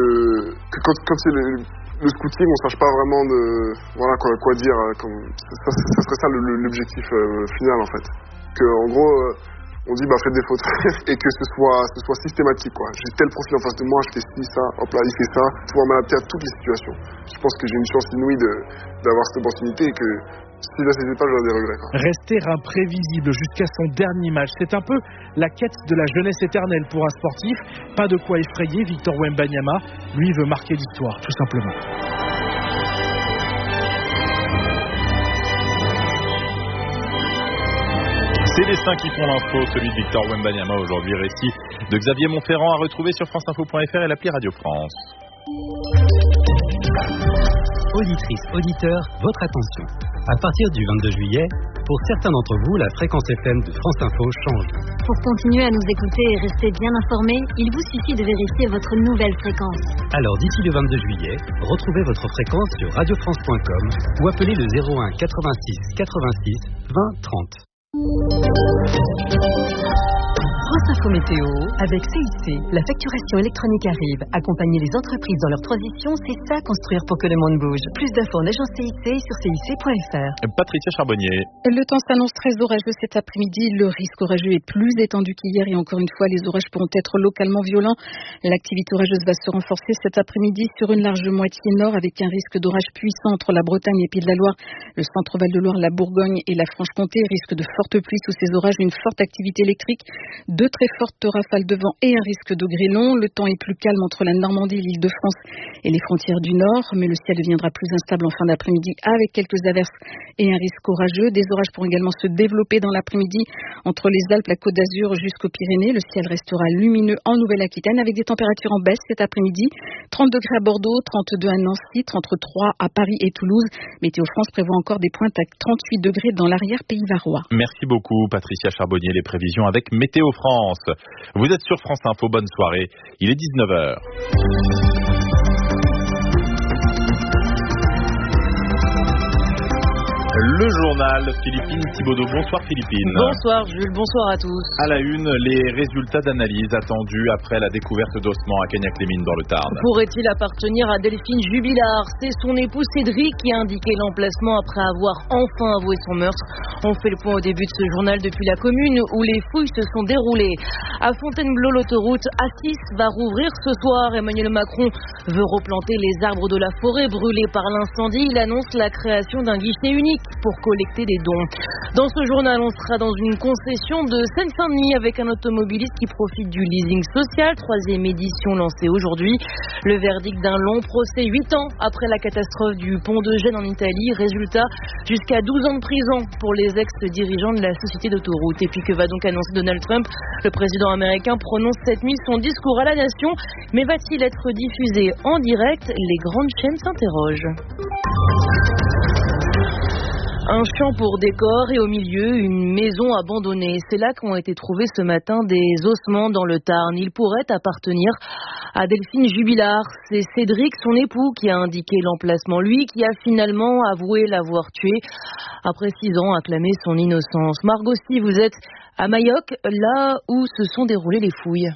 quand c'est le scouting, on sache pas vraiment quoi dire. Ça serait ça l'objectif final, en fait. Que en gros, on dit faites des fautes et que ce soit systématique, quoi. J'ai tel profil en face de moi, je fais ci, ça, hop là, il fait ça. Pouvoir m'adapter à toutes les situations. Je pense que j'ai une chance inouïe d'avoir cette opportunité et que si là c'était pas, j'aurais des regrets, quoi. Rester imprévisible jusqu'à son dernier match, c'est un peu la quête de la jeunesse éternelle pour un sportif. Pas de quoi effrayer Victor Wembanyama. Lui veut marquer l'histoire, tout simplement. C'est les 5 qui font l'info, celui de Victor Wembanyama aujourd'hui. Récit de Xavier Montferrand à retrouver sur franceinfo.fr et l'appli Radio France. Auditrices, auditeurs, votre attention. À partir du 22 juillet, pour certains d'entre vous, la fréquence FM de France Info change. Pour continuer à nous écouter et rester bien informés, il vous suffit de vérifier votre nouvelle fréquence. Alors d'ici le 22 juillet, retrouvez votre fréquence sur radiofrance.com ou appelez le 01 86 86 20 30. France Info Météo avec CIC. La facturation électronique arrive. Accompagner les entreprises dans leur transition, c'est ça construire pour que le monde bouge. Plus d'infos en agence CIC sur cic.fr. Patricia Charbonnier. Le temps s'annonce très orageux cet après-midi. Le risque orageux est plus étendu qu'hier et encore une fois, les orages pourront être localement violents. L'activité orageuse va se renforcer cet après-midi sur une large moitié nord avec un risque d'orage puissant entre la Bretagne et Pays de la Loire, le centre Val-de-Loire, la Bourgogne et la Franche-Comté. Risque de fortes pluies sous ces orages, une forte activité électrique, de très fortes rafales de vent et un risque de grêlons. Le temps est plus calme entre la Normandie, l'Île-de-France et les frontières du Nord, mais le ciel deviendra plus instable en fin d'après-midi avec quelques averses et un risque orageux. Des orages pourront également se développer dans l'après-midi entre les Alpes, la Côte d'Azur jusqu'aux Pyrénées. Le ciel restera lumineux en Nouvelle-Aquitaine avec des températures en baisse cet après-midi. 30 degrés à Bordeaux, 32 à Nancy, 33 à Paris et Toulouse. Météo France prévoit encore des pointes à 38 degrés dans l'arrière-pays varois. Merci beaucoup Patricia Charbonnier. Les prévisions avec Météo France. Vous êtes sur France Info, bonne soirée. Il est 19h. le journal. Philippine Thibaudot. Bonsoir Philippine. Bonsoir Jules, bonsoir à tous. À la une, les résultats d'analyse attendus après la découverte d'ossements à Cagnac-les-Mines dans le Tarn. Pourrait-il appartenir à Delphine Jubilard? C'est son époux Cédric qui a indiqué l'emplacement après avoir enfin avoué son meurtre. On fait le point au début de ce journal depuis la commune où les fouilles se sont déroulées. À Fontainebleau, l'autoroute A6 va rouvrir ce soir. Emmanuel Macron veut replanter les arbres de la forêt brûlés par l'incendie. Il annonce la création d'un guichet unique pour collecter des dons. Dans ce journal, on sera dans une concession de Seine-Saint-Denis avec un automobiliste qui profite du leasing social. 3e édition lancée aujourd'hui. Le verdict d'un long procès 8 ans après la catastrophe du pont de Gênes en Italie. Résultat, jusqu'à 12 ans de prison pour les ex-dirigeants de la société d'autoroute. Et puis que va donc annoncer Donald Trump? Le président américain prononce cette nuit son discours à la nation. Mais va-t-il être diffusé en direct? Les grandes chaînes s'interrogent. Un champ pour décor et au milieu, une maison abandonnée. C'est là qu'ont été trouvés ce matin des ossements dans le Tarn. Ils pourraient appartenir à Delphine Jubilard. C'est Cédric, son époux, qui a indiqué l'emplacement. Lui qui a finalement avoué l'avoir tué. Après 6 ans, a clamé son innocence. Margot, si vous êtes à Mayoc, là où se sont déroulées les fouilles.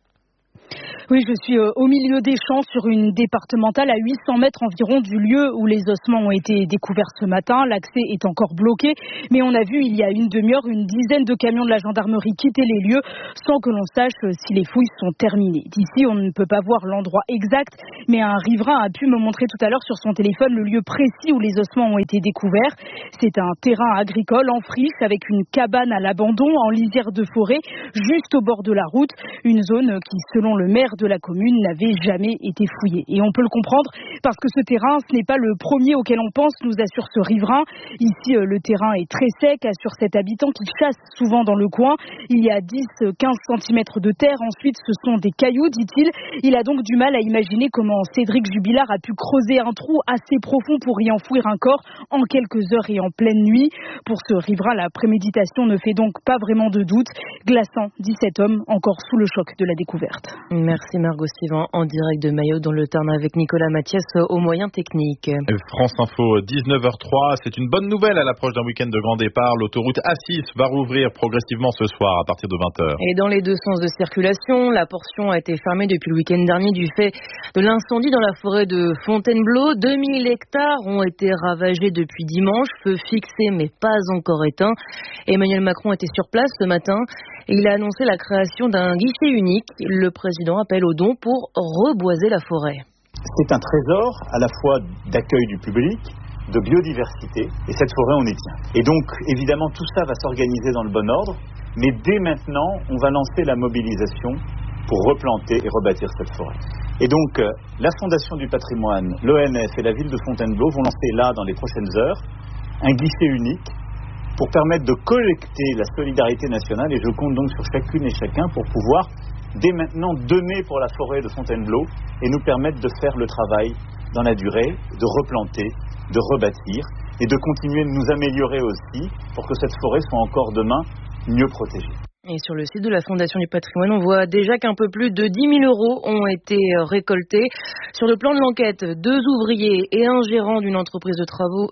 Oui, je suis au milieu des champs sur une départementale à 800 mètres environ du lieu où les ossements ont été découverts ce matin. L'accès est encore bloqué, mais on a vu il y a une demi-heure une dizaine de camions de la gendarmerie quitter les lieux sans que l'on sache si les fouilles sont terminées. D'ici, on ne peut pas voir l'endroit exact, mais un riverain a pu me montrer tout à l'heure sur son téléphone le lieu précis où les ossements ont été découverts. C'est un terrain agricole en friche avec une cabane à l'abandon en lisière de forêt juste au bord de la route. Une zone qui, selon le maire de la commune, n'avait jamais été fouillée. Et on peut le comprendre parce que ce terrain, ce n'est pas le premier auquel on pense, nous assure ce riverain. Ici, le terrain est très sec, assure cet habitant qui chasse souvent dans le coin. Il y a 10-15 cm de terre. Ensuite, ce sont des cailloux, dit-il. Il a donc du mal à imaginer comment Cédric Jubilard a pu creuser un trou assez profond pour y enfouir un corps en quelques heures et en pleine nuit. Pour ce riverain, la préméditation ne fait donc pas vraiment de doute. Glaçant, dit cet homme, encore sous le choc de la découverte. Merci Margot Suivant, en direct de Mayotte dans le Tarn avec Nicolas Mathias aux moyens techniques. France Info, 19h03, c'est une bonne nouvelle à l'approche d'un week-end de grand départ. L'autoroute A6 va rouvrir progressivement ce soir à partir de 20h. Et dans les deux sens de circulation, la portion a été fermée depuis le week-end dernier du fait de l'incendie dans la forêt de Fontainebleau. 2000 hectares ont été ravagés depuis dimanche, feu fixé mais pas encore éteint. Emmanuel Macron était sur place ce matin et il a annoncé la création d'un guichet unique. Le président appelle aux dons pour reboiser la forêt. C'est un trésor à la fois d'accueil du public, de biodiversité, et cette forêt on y tient. Et donc évidemment tout ça va s'organiser dans le bon ordre, mais dès maintenant on va lancer la mobilisation pour replanter et rebâtir cette forêt. Et donc la Fondation du patrimoine, l'ONF et la ville de Fontainebleau vont lancer là dans les prochaines heures un guichet unique pour permettre de collecter la solidarité nationale, et je compte donc sur chacune et chacun pour pouvoir dès maintenant donner pour la forêt de Fontainebleau et nous permettre de faire le travail dans la durée, de replanter, de rebâtir et de continuer de nous améliorer aussi pour que cette forêt soit encore demain mieux protégée. Et sur le site de la Fondation du patrimoine, on voit déjà qu'un peu plus de 10 000 € ont été récoltés. Sur le plan de l'enquête, 2 ouvriers et un gérant d'une entreprise de travaux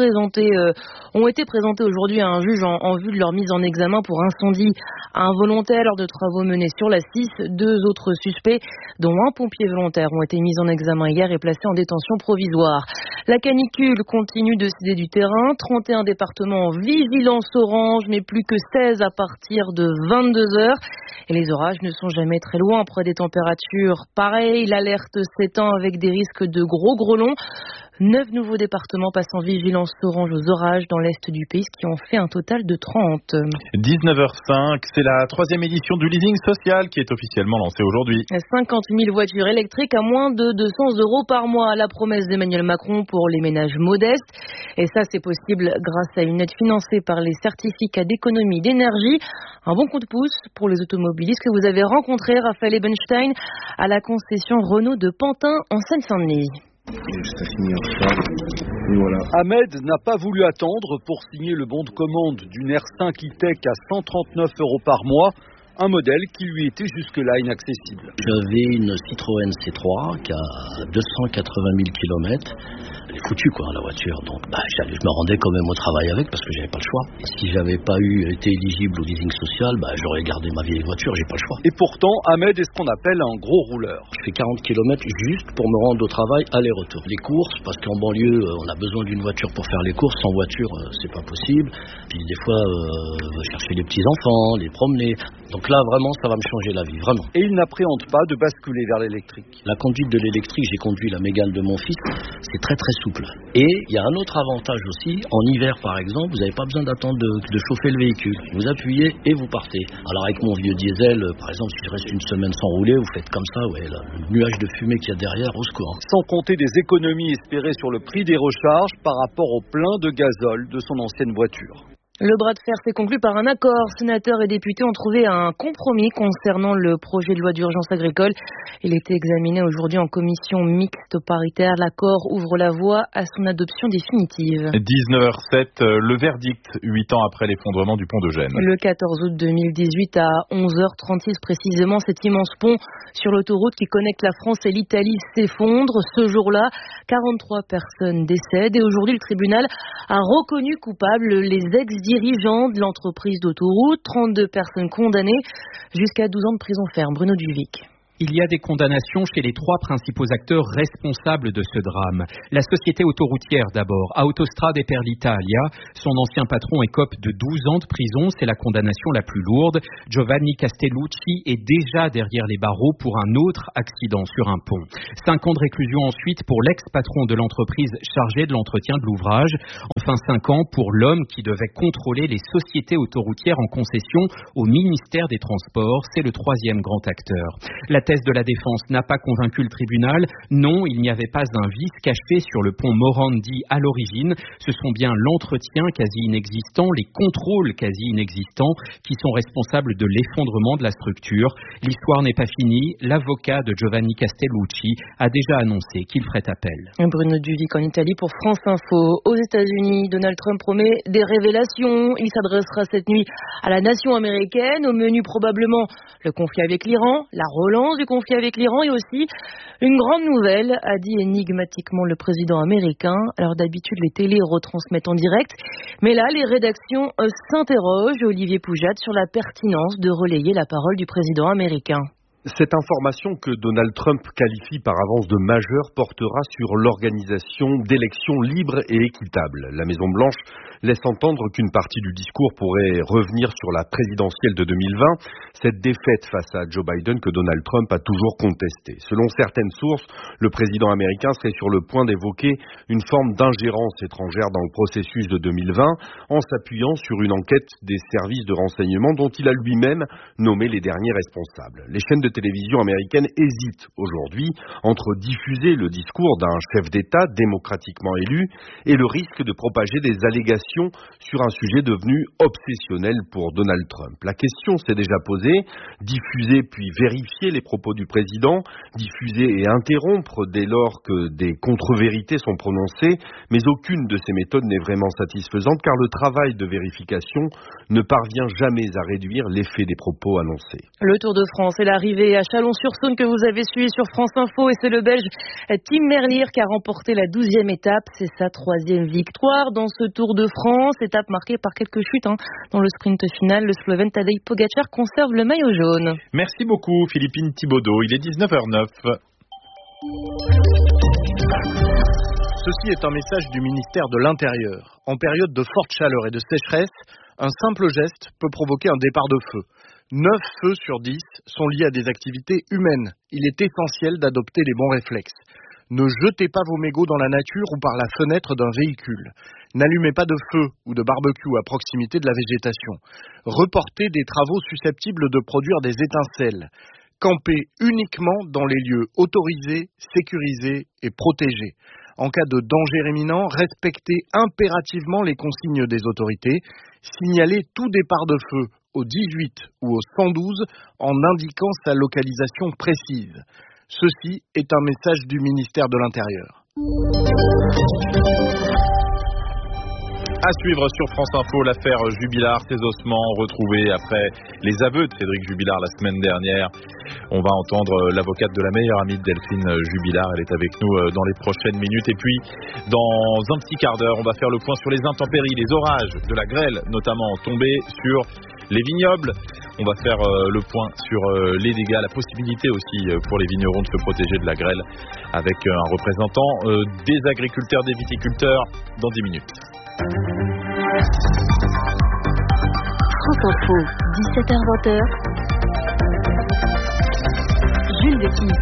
ont été présentés aujourd'hui à un juge en vue de leur mise en examen pour incendie involontaire lors de travaux menés sur la 6. 2 autres suspects, dont un pompier volontaire, ont été mis en examen hier et placés en détention provisoire. La canicule continue de céder du terrain. 31 départements en vigilance orange, mais plus que 16 à partir de 22h. Et les orages ne sont jamais très loin après des températures pareilles. L'alerte s'étend avec des risques de gros grêlons. 9 nouveaux départements passent en vigilance orange aux orages dans l'est du pays, ce qui en fait un total de 30. 19h05, c'est la 3e édition du leasing social qui est officiellement lancée aujourd'hui. 50 000 voitures électriques à moins de 200 € par mois. La promesse d'Emmanuel Macron pour les ménages modestes. Et ça, c'est possible grâce à une aide financée par les certificats d'économie d'énergie. Un bon coup de pouce pour les automobilistes que vous avez rencontrés, Raphaël Ebenstein, à la concession Renault de Pantin en Seine-Saint-Denis. Voilà. Ahmed n'a pas voulu attendre pour signer le bon de commande d'une R5 E-Tech à 139 € par mois, un modèle qui lui était jusque-là inaccessible. J'avais une Citroën C3 qui a 280 000 km. elle est foutue quoi, la voiture. Donc je me rendais quand même au travail avec parce que j'avais pas le choix. Et si j'avais pas été éligible au leasing social, j'aurais gardé ma vieille voiture, j'ai pas le choix. Et pourtant, Ahmed est ce qu'on appelle un gros rouleur. Je fais 40 km juste pour me rendre au travail, aller-retour. Les courses, parce qu'en banlieue, on a besoin d'une voiture pour faire les courses. Sans voiture, c'est pas possible. Puis des fois, chercher les petits-enfants, les promener. Donc là, vraiment, ça va me changer la vie, vraiment. Et il n'appréhende pas de basculer vers l'électrique. La conduite de l'électrique, j'ai conduit la Mégane de mon fils, c'est très très souple. Et il y a un autre avantage aussi, en hiver par exemple, vous n'avez pas besoin d'attendre de chauffer le véhicule. Vous appuyez et vous partez. Alors avec mon vieux diesel, par exemple, si je reste une semaine sans rouler, vous faites comme ça, le nuage de fumée qu'il y a derrière, au secours. Sans compter des économies espérées sur le prix des recharges par rapport au plein de gazole de son ancienne voiture. Le bras de fer s'est conclu par un accord. Sénateurs et députés ont trouvé un compromis concernant le projet de loi d'urgence agricole. Il était examiné aujourd'hui en commission mixte paritaire. L'accord ouvre la voie à son adoption définitive. 19h07, le verdict, 8 ans après l'effondrement du pont de Gênes. Le 14 août 2018 à 11h36 précisément, cet immense pont sur l'autoroute qui connecte la France et l'Italie s'effondre. Ce jour-là, 43 personnes décèdent et aujourd'hui le tribunal a reconnu coupables les ex-dirigeants de l'entreprise d'autoroute, 32 personnes condamnées jusqu'à 12 ans de prison ferme. Bruno Duvic. Il y a des condamnations chez les trois principaux acteurs responsables de ce drame. La société autoroutière d'abord, Autostrade per l'Italia. Son ancien patron écope de 12 ans de prison, c'est la condamnation la plus lourde. Giovanni Castellucci est déjà derrière les barreaux pour un autre accident sur un pont. 5 ans de réclusion ensuite pour l'ex-patron de l'entreprise chargé de l'entretien de l'ouvrage. Enfin 5 ans pour l'homme qui devait contrôler les sociétés autoroutières en concession au ministère des Transports. C'est le troisième grand acteur. La thèse de la défense n'a pas convaincu le tribunal. Non, il n'y avait pas un vice caché sur le pont Morandi à l'origine. Ce sont bien l'entretien quasi inexistant, les contrôles quasi inexistants qui sont responsables de l'effondrement de la structure. L'histoire n'est pas finie. L'avocat de Giovanni Castellucci a déjà annoncé qu'il ferait appel. Bruno Duvic en Italie pour France Info. Aux États-Unis, Donald Trump promet des révélations. Il s'adressera cette nuit à la nation américaine. Au menu probablement le conflit avec l'Iran, la relance du conflit avec l'Iran et aussi une grande nouvelle, a dit énigmatiquement le président américain. Alors d'habitude, les télés retransmettent en direct, mais là, les rédactions s'interrogent, Olivier Poujade, sur la pertinence de relayer la parole du président américain. Cette information que Donald Trump qualifie par avance de majeure portera sur l'organisation d'élections libres et équitables. La Maison-Blanche laisse entendre qu'une partie du discours pourrait revenir sur la présidentielle de 2020, cette défaite face à Joe Biden que Donald Trump a toujours contestée. Selon certaines sources, le président américain serait sur le point d'évoquer une forme d'ingérence étrangère dans le processus de 2020 en s'appuyant sur une enquête des services de renseignement dont il a lui-même nommé les derniers responsables. Les chaînes de télévision américaine hésite aujourd'hui entre diffuser le discours d'un chef d'État démocratiquement élu et le risque de propager des allégations sur un sujet devenu obsessionnel pour Donald Trump. La question s'est déjà posée, diffuser puis vérifier les propos du président, diffuser et interrompre dès lors que des contre-vérités sont prononcées, mais aucune de ces méthodes n'est vraiment satisfaisante car le travail de vérification ne parvient jamais à réduire l'effet des propos annoncés. Le Tour de France est l'arrivée à Chalon-sur-Saône que vous avez suivi sur France Info et c'est le Belge Tim Merlier qui a remporté la 12e étape. C'est sa 3e victoire dans ce Tour de France, étape marquée par quelques chutes dans le sprint final. Le Slovène Tadej Pogačar conserve le maillot jaune. Merci beaucoup Philippine Thibaudot, il est 19h09. Ceci est un message du ministère de l'Intérieur. En période de forte chaleur et de sécheresse, un simple geste peut provoquer un départ de feu. 9 feux sur 10 sont liés à des activités humaines. Il est essentiel d'adopter les bons réflexes. Ne jetez pas vos mégots dans la nature ou par la fenêtre d'un véhicule. N'allumez pas de feu ou de barbecue à proximité de la végétation. Reportez des travaux susceptibles de produire des étincelles. Campez uniquement dans les lieux autorisés, sécurisés et protégés. En cas de danger imminent, respectez impérativement les consignes des autorités. Signalez tout départ de feu au 18 ou au 112 en indiquant sa localisation précise. Ceci est un message du ministère de l'Intérieur. À suivre sur France Info, l'affaire Jubilard, ses ossements retrouvés après les aveux de Cédric Jubilard la semaine dernière. On va entendre l'avocate de la meilleure amie de Delphine Jubilard. Elle est avec nous dans les prochaines minutes. Et puis, dans un petit quart d'heure, on va faire le point sur les intempéries, les orages, de la grêle notamment tombés sur les vignobles. On va faire le point sur les dégâts, la possibilité aussi pour les vignerons de se protéger de la grêle avec un représentant des agriculteurs, des viticulteurs dans 10 minutes. France Info, 17h-20h. Jules Dequis.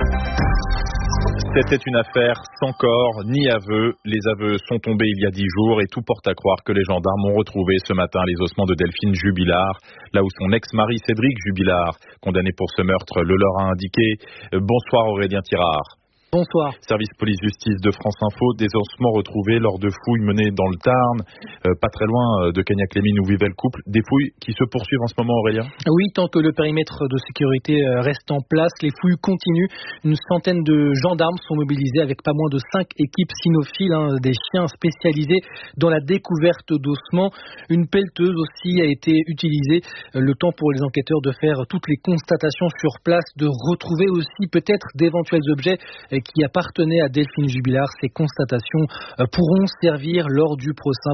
C'était une affaire sans corps ni aveu. Les aveux sont tombés il y a 10 jours et tout porte à croire que les gendarmes ont retrouvé ce matin les ossements de Delphine Jubilard, là où son ex-mari Cédric Jubilard, condamné pour ce meurtre, le leur a indiqué. Bonsoir Aurélien Tirard. Bonsoir. Service police-justice de France Info, des ossements retrouvés lors de fouilles menées dans le Tarn, pas très loin de Cagnac-les-Mines où vivait le couple. Des fouilles qui se poursuivent en ce moment, Aurélien ? Oui, tant que le périmètre de sécurité reste en place, les fouilles continuent. Une centaine de gendarmes sont mobilisés avec pas moins de 5 équipes cynophiles, des chiens spécialisés dans la découverte d'ossements. Une pelleteuse aussi a été utilisée, le temps pour les enquêteurs de faire toutes les constatations sur place, de retrouver aussi peut-être d'éventuels objets qui appartenaient à Delphine Jubilard. Ces constatations pourront servir lors du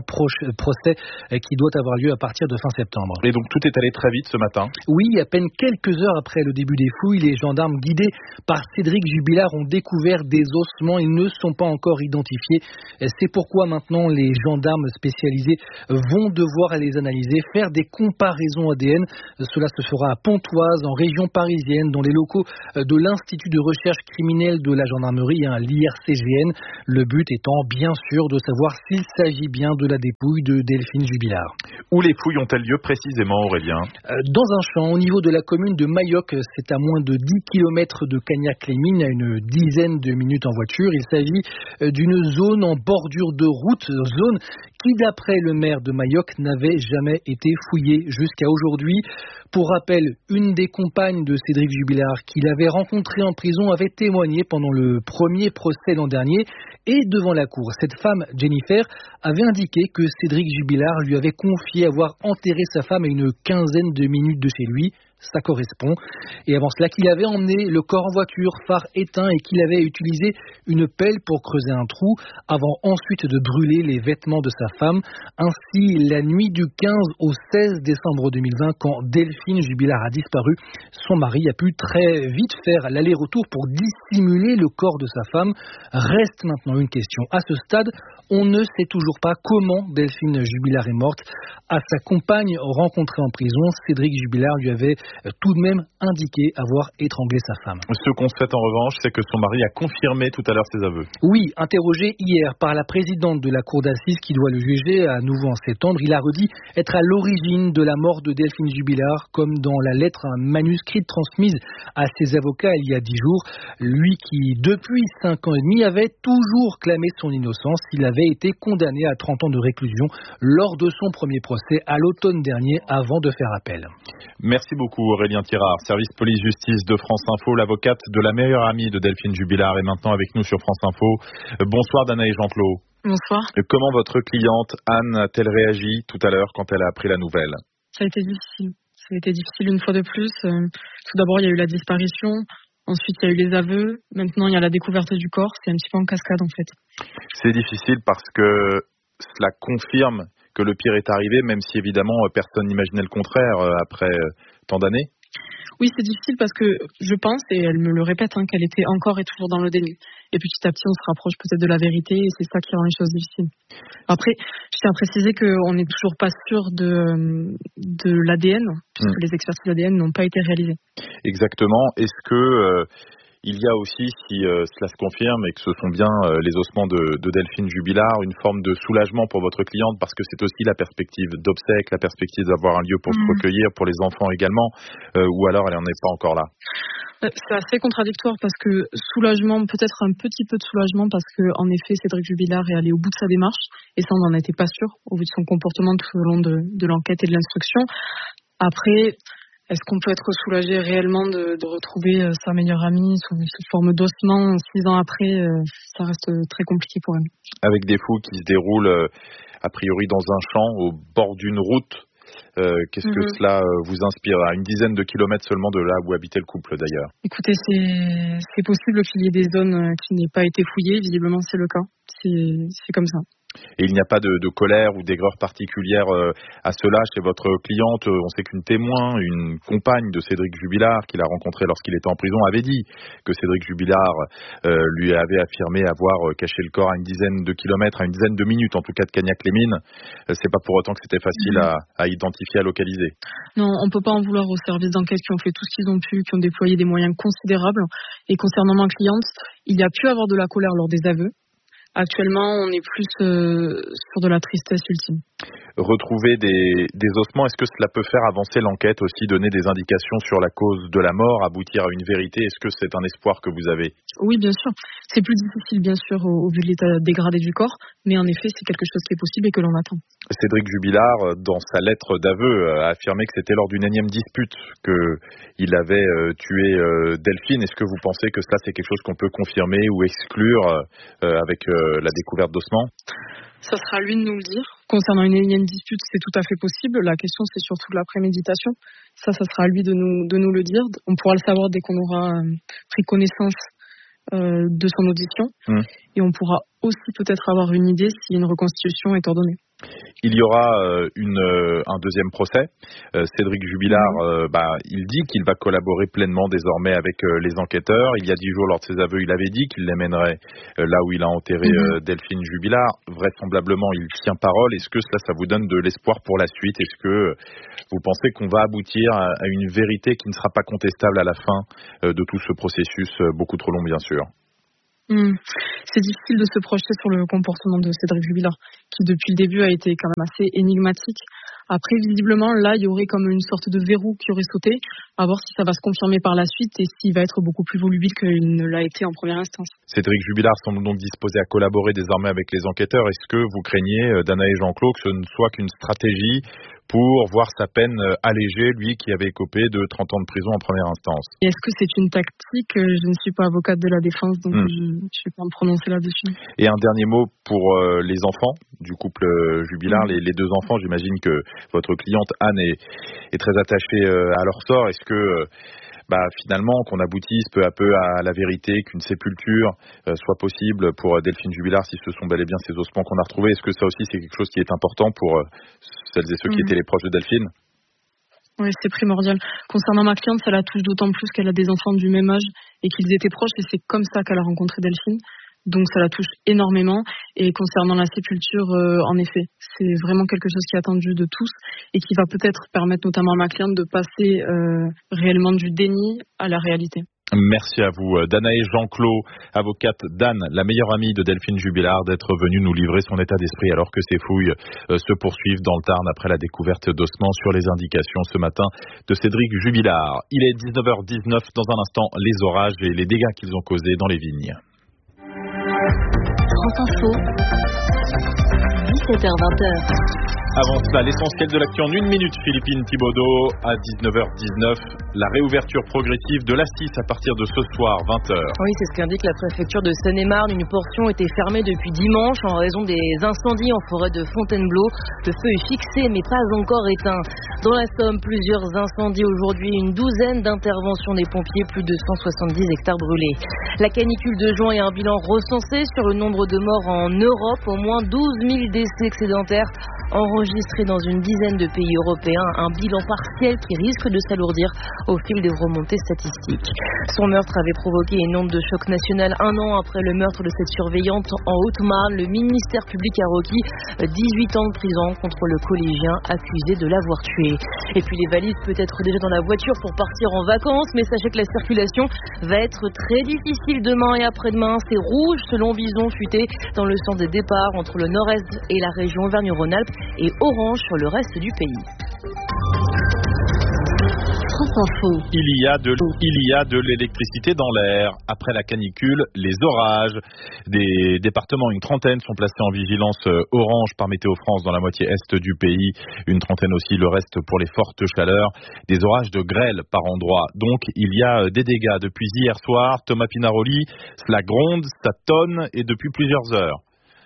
procès qui doit avoir lieu à partir de fin septembre. Et donc tout est allé très vite ce matin ? Oui, à peine quelques heures après le début des fouilles, les gendarmes guidés par Cédric Jubilard ont découvert des ossements. Ils ne sont pas encore identifiés. C'est pourquoi maintenant les gendarmes spécialisés vont devoir les analyser, faire des comparaisons ADN. Cela se fera à Pontoise, en région parisienne, dans les locaux de l'Institut de recherche criminelle de la gendarmerie, l'IRCGN. Le but étant bien sûr de savoir s'il s'agit bien de la dépouille de Delphine Jubilard. Où les fouilles ont-elles lieu précisément, Aurélien ? Dans un champ, au niveau de la commune de Mayoc. C'est à moins de 10 km de Cagnac-les-Mines, à une dizaine de minutes en voiture. Il s'agit d'une zone en bordure de route, zone qui, d'après le maire de Mayoc, n'avait jamais été fouillée jusqu'à aujourd'hui. Pour rappel, une des compagnes de Cédric Jubilard qu'il avait rencontré en prison avait témoigné pendant le premier procès l'an dernier et devant la cour. Cette femme, Jennifer, avait indiqué que Cédric Jubilard lui avait confié avoir enterré sa femme à une quinzaine de minutes de chez lui. Ça correspond. Et avant cela, qu'il avait emmené le corps en voiture, phare éteint, et qu'il avait utilisé une pelle pour creuser un trou, avant ensuite de brûler les vêtements de sa femme. Ainsi, la nuit du 15 au 16 décembre 2020, quand Delphine Jubilard a disparu, son mari a pu très vite faire l'aller-retour pour dissimuler le corps de sa femme. Reste maintenant une question. À ce stade, on ne sait toujours pas comment Delphine Jubilard est morte. À sa compagne rencontrée en prison, Cédric Jubilard lui avait tout de même indiqué avoir étranglé sa femme. Ce qu'on sait en revanche, c'est que son mari a confirmé tout à l'heure ses aveux. Oui, interrogé hier par la présidente de la cour d'assises qui doit le juger à nouveau en septembre, il a redit être à l'origine de la mort de Delphine Jubilard, comme dans la lettre manuscrite transmise à ses avocats il y a 10 jours. Lui qui, depuis 5 ans et demi, avait toujours clamé son innocence. Il avait été condamné à 30 ans de réclusion lors de son premier procès à l'automne dernier avant de faire appel. Merci beaucoup Aurélien Tirard, service police-justice de France Info, l'avocate de la meilleure amie de Delphine Jubilard est maintenant avec nous sur France Info. Bonsoir Dana et Jean-Claude. Bonsoir. Comment votre cliente Anne a-t-elle réagi tout à l'heure quand elle a appris la nouvelle ? Ça a été difficile. Ça a été difficile une fois de plus. Tout d'abord, il y a eu la disparition. Ensuite, il y a eu les aveux. Maintenant, il y a la découverte du corps. C'est un petit peu en cascade, en fait. C'est difficile parce que cela confirme que le pire est arrivé, même si évidemment personne n'imaginait le contraire après tant d'années. Oui, c'est difficile parce que je pense, et elle me le répète, qu'elle était encore et toujours dans le déni. Et petit à petit, on se rapproche peut-être de la vérité et c'est ça qui rend les choses difficiles. Après, je tiens à préciser qu'on n'est toujours pas sûr de l'ADN, puisque les expertises ADN n'ont pas été réalisées. Exactement. Est-ce que il y a aussi, si cela se confirme et que ce sont bien les ossements de Delphine Jubilard, une forme de soulagement pour votre cliente parce que c'est aussi la perspective d'obsèques, la perspective d'avoir un lieu pour se recueillir, pour les enfants également, ou alors elle n'en est pas encore là? C'est assez contradictoire parce que soulagement, peut-être un petit peu de soulagement parce que en effet Cédric Jubilard est allé au bout de sa démarche et ça on n'en était pas sûr au vu de son comportement tout au long de l'enquête et de l'instruction. Après, est-ce qu'on peut être soulagé réellement de retrouver sa meilleure amie sous forme d'ossement 6 ans après? Ça reste très compliqué pour elle. Avec des fouilles qui se déroulent a priori dans un champ au bord d'une route. Qu'est-ce que cela vous inspire? À une dizaine de kilomètres seulement de là où habitait le couple d'ailleurs. Écoutez, c'est possible qu'il y ait des zones qui n'aient pas été fouillées. Visiblement, c'est le cas. C'est comme ça. Et il n'y a pas de colère ou d'aigreur particulière à cela chez votre cliente. On sait qu'une témoin, une compagne de Cédric Jubilard, qu'il a rencontré lorsqu'il était en prison, avait dit que Cédric Jubilard lui avait affirmé avoir caché le corps à une dizaine de kilomètres, à une dizaine de minutes en tout cas de Cagnac-les-Mines. C'est pas pour autant que c'était facile à identifier, à localiser. Non, on peut pas en vouloir aux services d'enquête qui ont fait tout ce qu'ils ont pu, qui ont déployé des moyens considérables. Et concernant ma cliente, il y a pu avoir de la colère lors des aveux. Actuellement, on est plus sur de la tristesse ultime. Retrouver des ossements, est-ce que cela peut faire avancer l'enquête aussi, donner des indications sur la cause de la mort, aboutir à une vérité? Est-ce que c'est un espoir que vous avez? Oui, bien sûr. C'est plus difficile, bien sûr, au vu de l'état dégradé du corps, mais en effet, c'est quelque chose qui est possible et que l'on attend. Cédric Jubilard, dans sa lettre d'aveu, a affirmé que c'était lors d'une énième dispute qu'il avait tué Delphine. Est-ce que vous pensez que cela, c'est quelque chose qu'on peut confirmer ou exclure avec la découverte d'ossements? Ça sera à lui de nous le dire. Concernant une énième dispute, c'est tout à fait possible. La question, c'est surtout la préméditation. Ça sera à lui de nous le dire. On pourra le savoir dès qu'on aura pris connaissance de son audition. Et on pourra aussi peut-être avoir une idée si une reconstitution est ordonnée. Il y aura un deuxième procès. Cédric Jubilard, il dit qu'il va collaborer pleinement désormais avec les enquêteurs. Il y a 10 jours, lors de ses aveux, il avait dit qu'il les mènerait là où il a enterré Delphine Jubilard. Vraisemblablement, il tient parole. Est-ce que ça vous donne de l'espoir pour la suite? Est-ce que vous pensez qu'on va aboutir à une vérité qui ne sera pas contestable à la fin de tout ce processus, beaucoup trop long bien sûr? C'est difficile de se projeter sur le comportement de Cédric Jubilard, qui depuis le début a été quand même assez énigmatique. Après, visiblement, là, il y aurait comme une sorte de verrou qui aurait sauté, à voir si ça va se confirmer par la suite et s'il va être beaucoup plus volubile qu'il ne l'a été en première instance. Cédric Jubilard semble donc disposé à collaborer désormais avec les enquêteurs. Est-ce que vous craignez, Danae Jean-Claude, que ce ne soit qu'une stratégie pour voir sa peine allégée, lui qui avait écopé de 30 ans de prison en première instance? Et est-ce que c'est une tactique? Je ne suis pas avocate de la défense, donc je ne vais pas me prononcer là-dessus. Et un dernier mot pour les enfants du couple Jubilard, les deux enfants. J'imagine que votre cliente Anne est très attachée à leur sort. Est-ce que finalement qu'on aboutisse peu à peu à la vérité, qu'une sépulture soit possible pour Delphine Jubilard si ce sont bel et bien ces ossements qu'on a retrouvés? Est-ce que ça aussi c'est quelque chose qui est important pour celles et ceux qui étaient les proches de Delphine? Oui, c'est primordial. Concernant ma cliente, ça la touche d'autant plus qu'elle a des enfants du même âge et qu'ils étaient proches, et c'est comme ça qu'elle a rencontré Delphine. Donc ça la touche énormément. Et concernant la sépulture, en effet, c'est vraiment quelque chose qui est attendu de tous et qui va peut-être permettre notamment à ma cliente de passer réellement du déni à la réalité. Merci à vous, Danae Jean-Claude, avocate d'Anne, la meilleure amie de Delphine Jubilard, d'être venue nous livrer son état d'esprit alors que ces fouilles se poursuivent dans le Tarn après la découverte d'ossements sur les indications ce matin de Cédric Jubilard. Il est 19h19, dans un instant, les orages et les dégâts qu'ils ont causés dans les vignes. France Info, 17h-20h. Avant cela, l'essentiel de l'actu en 1 minute. Philippine Thibaudot à 19h19. La réouverture progressive de l'A6 à partir de ce soir, 20h. Oui, c'est ce qu'indique la préfecture de Seine-et-Marne. Une portion était fermée depuis dimanche en raison des incendies en forêt de Fontainebleau. Le feu est fixé mais pas encore éteint. Dans la Somme, plusieurs incendies aujourd'hui. Une douzaine d'interventions des pompiers, plus de 170 hectares brûlés. La canicule de juin et un bilan recensé sur le nombre de morts en Europe. Au moins 12 000 décès excédentaires enregistré dans une dizaine de pays européens, un bilan partiel qui risque de s'alourdir au fil des remontées statistiques. Son meurtre avait provoqué une onde de choc national 1 an après le meurtre de cette surveillante en Haute-Marne. Le ministère public a requis 18 ans de prison contre le collégien accusé de l'avoir tué. Et puis les valises peut-être déjà dans la voiture pour partir en vacances, mais sachez que la circulation va être très difficile demain et après-demain. C'est rouge selon Vision futé dans le sens des départs entre le nord-est et la région Auvergne-Rhône-Alpes et orange sur le reste du pays. Il y a de l'électricité dans l'air. Après la canicule, les orages. Des départements, une trentaine, sont placés en vigilance orange par Météo France dans la moitié est du pays. Une trentaine aussi, le reste pour les fortes chaleurs. Des orages de grêle par endroits. Donc, il y a des dégâts depuis hier soir. Thomas Pinaroli, cela gronde, ça tonne et depuis plusieurs heures.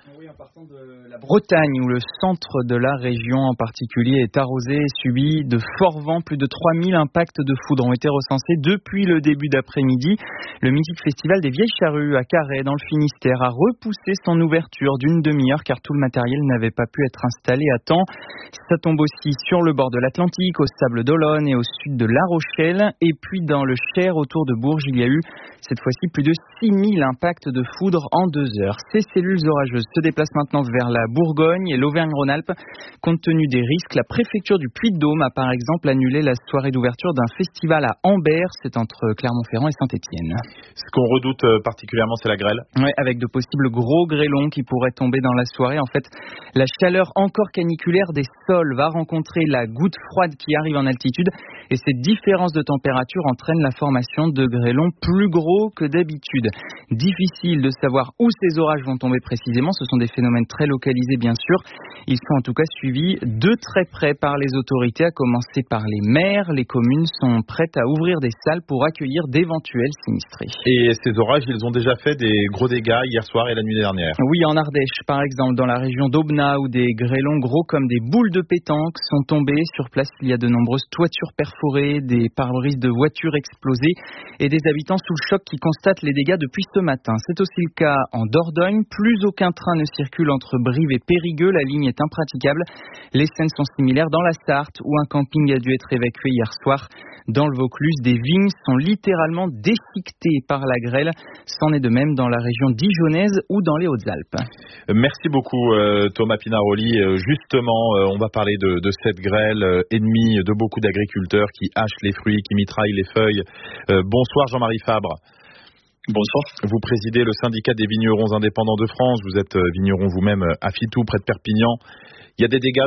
Oui, en partant de la Bretagne, où le centre de la région en particulier est arrosé et subit de forts vents. Plus de 3000 impacts de foudre ont été recensés depuis le début d'après-midi. Le mythique festival des Vieilles Charrues à Carhaix, dans le Finistère, a repoussé son ouverture d'une demi-heure car tout le matériel n'avait pas pu être installé à temps. Ça tombe aussi sur le bord de l'Atlantique, au Sable d'Olonne et au sud de La Rochelle. Et puis dans le Cher, autour de Bourges, il y a eu cette fois-ci plus de 6000 impacts de foudre en 2 heures. Ces cellules orageuses se déplacent maintenant vers la Bourgogne et l'Auvergne-Rhône-Alpes. Compte tenu des risques, la préfecture du Puy-de-Dôme a par exemple annulé la soirée d'ouverture d'un festival à Ambert, c'est entre Clermont-Ferrand et Saint-Étienne. Ce qu'on redoute particulièrement, c'est la grêle. Oui, avec de possibles gros grêlons qui pourraient tomber dans la soirée. En fait, la chaleur encore caniculaire des sols va rencontrer la goutte froide qui arrive en altitude et cette différence de température entraîne la formation de grêlons plus gros que d'habitude. Difficile de savoir où ces orages vont tomber précisément, ce sont des phénomènes très localisés bien sûr. Ils sont en tout cas suivis de très près par les autorités, à commencer par les maires. Les communes sont prêtes à ouvrir des salles pour accueillir d'éventuels sinistrés. Et ces orages, ils ont déjà fait des gros dégâts hier soir et la nuit dernière. Oui, en Ardèche par exemple, dans la région d'Aubenas, où des grêlons gros comme des boules de pétanque sont tombés. Sur place, il y a de nombreuses toitures perforées, des pare-brises de voitures explosées et des habitants sous le choc qui constatent les dégâts depuis ce matin. C'est aussi le cas en Dordogne. Plus aucun train ne circule entre Brive et Périgueux. La ligne est impraticable. Les scènes sont similaires dans la Sarthe, où un camping a dû être évacué hier soir. Dans le Vaucluse, des vignes sont littéralement déchiquetées par la grêle. C'en est de même dans la région dijonnaise ou dans les Hautes-Alpes. Merci beaucoup Thomas Pinaroli. Justement, on va parler de cette grêle ennemie de beaucoup d'agriculteurs qui hachent les fruits, qui mitraillent les feuilles. Bonsoir Jean-Marie Fabre. Bonsoir. Vous présidez le syndicat des vignerons indépendants de France. Vous êtes vigneron vous-même à Fitou, près de Perpignan. Il y a des dégâts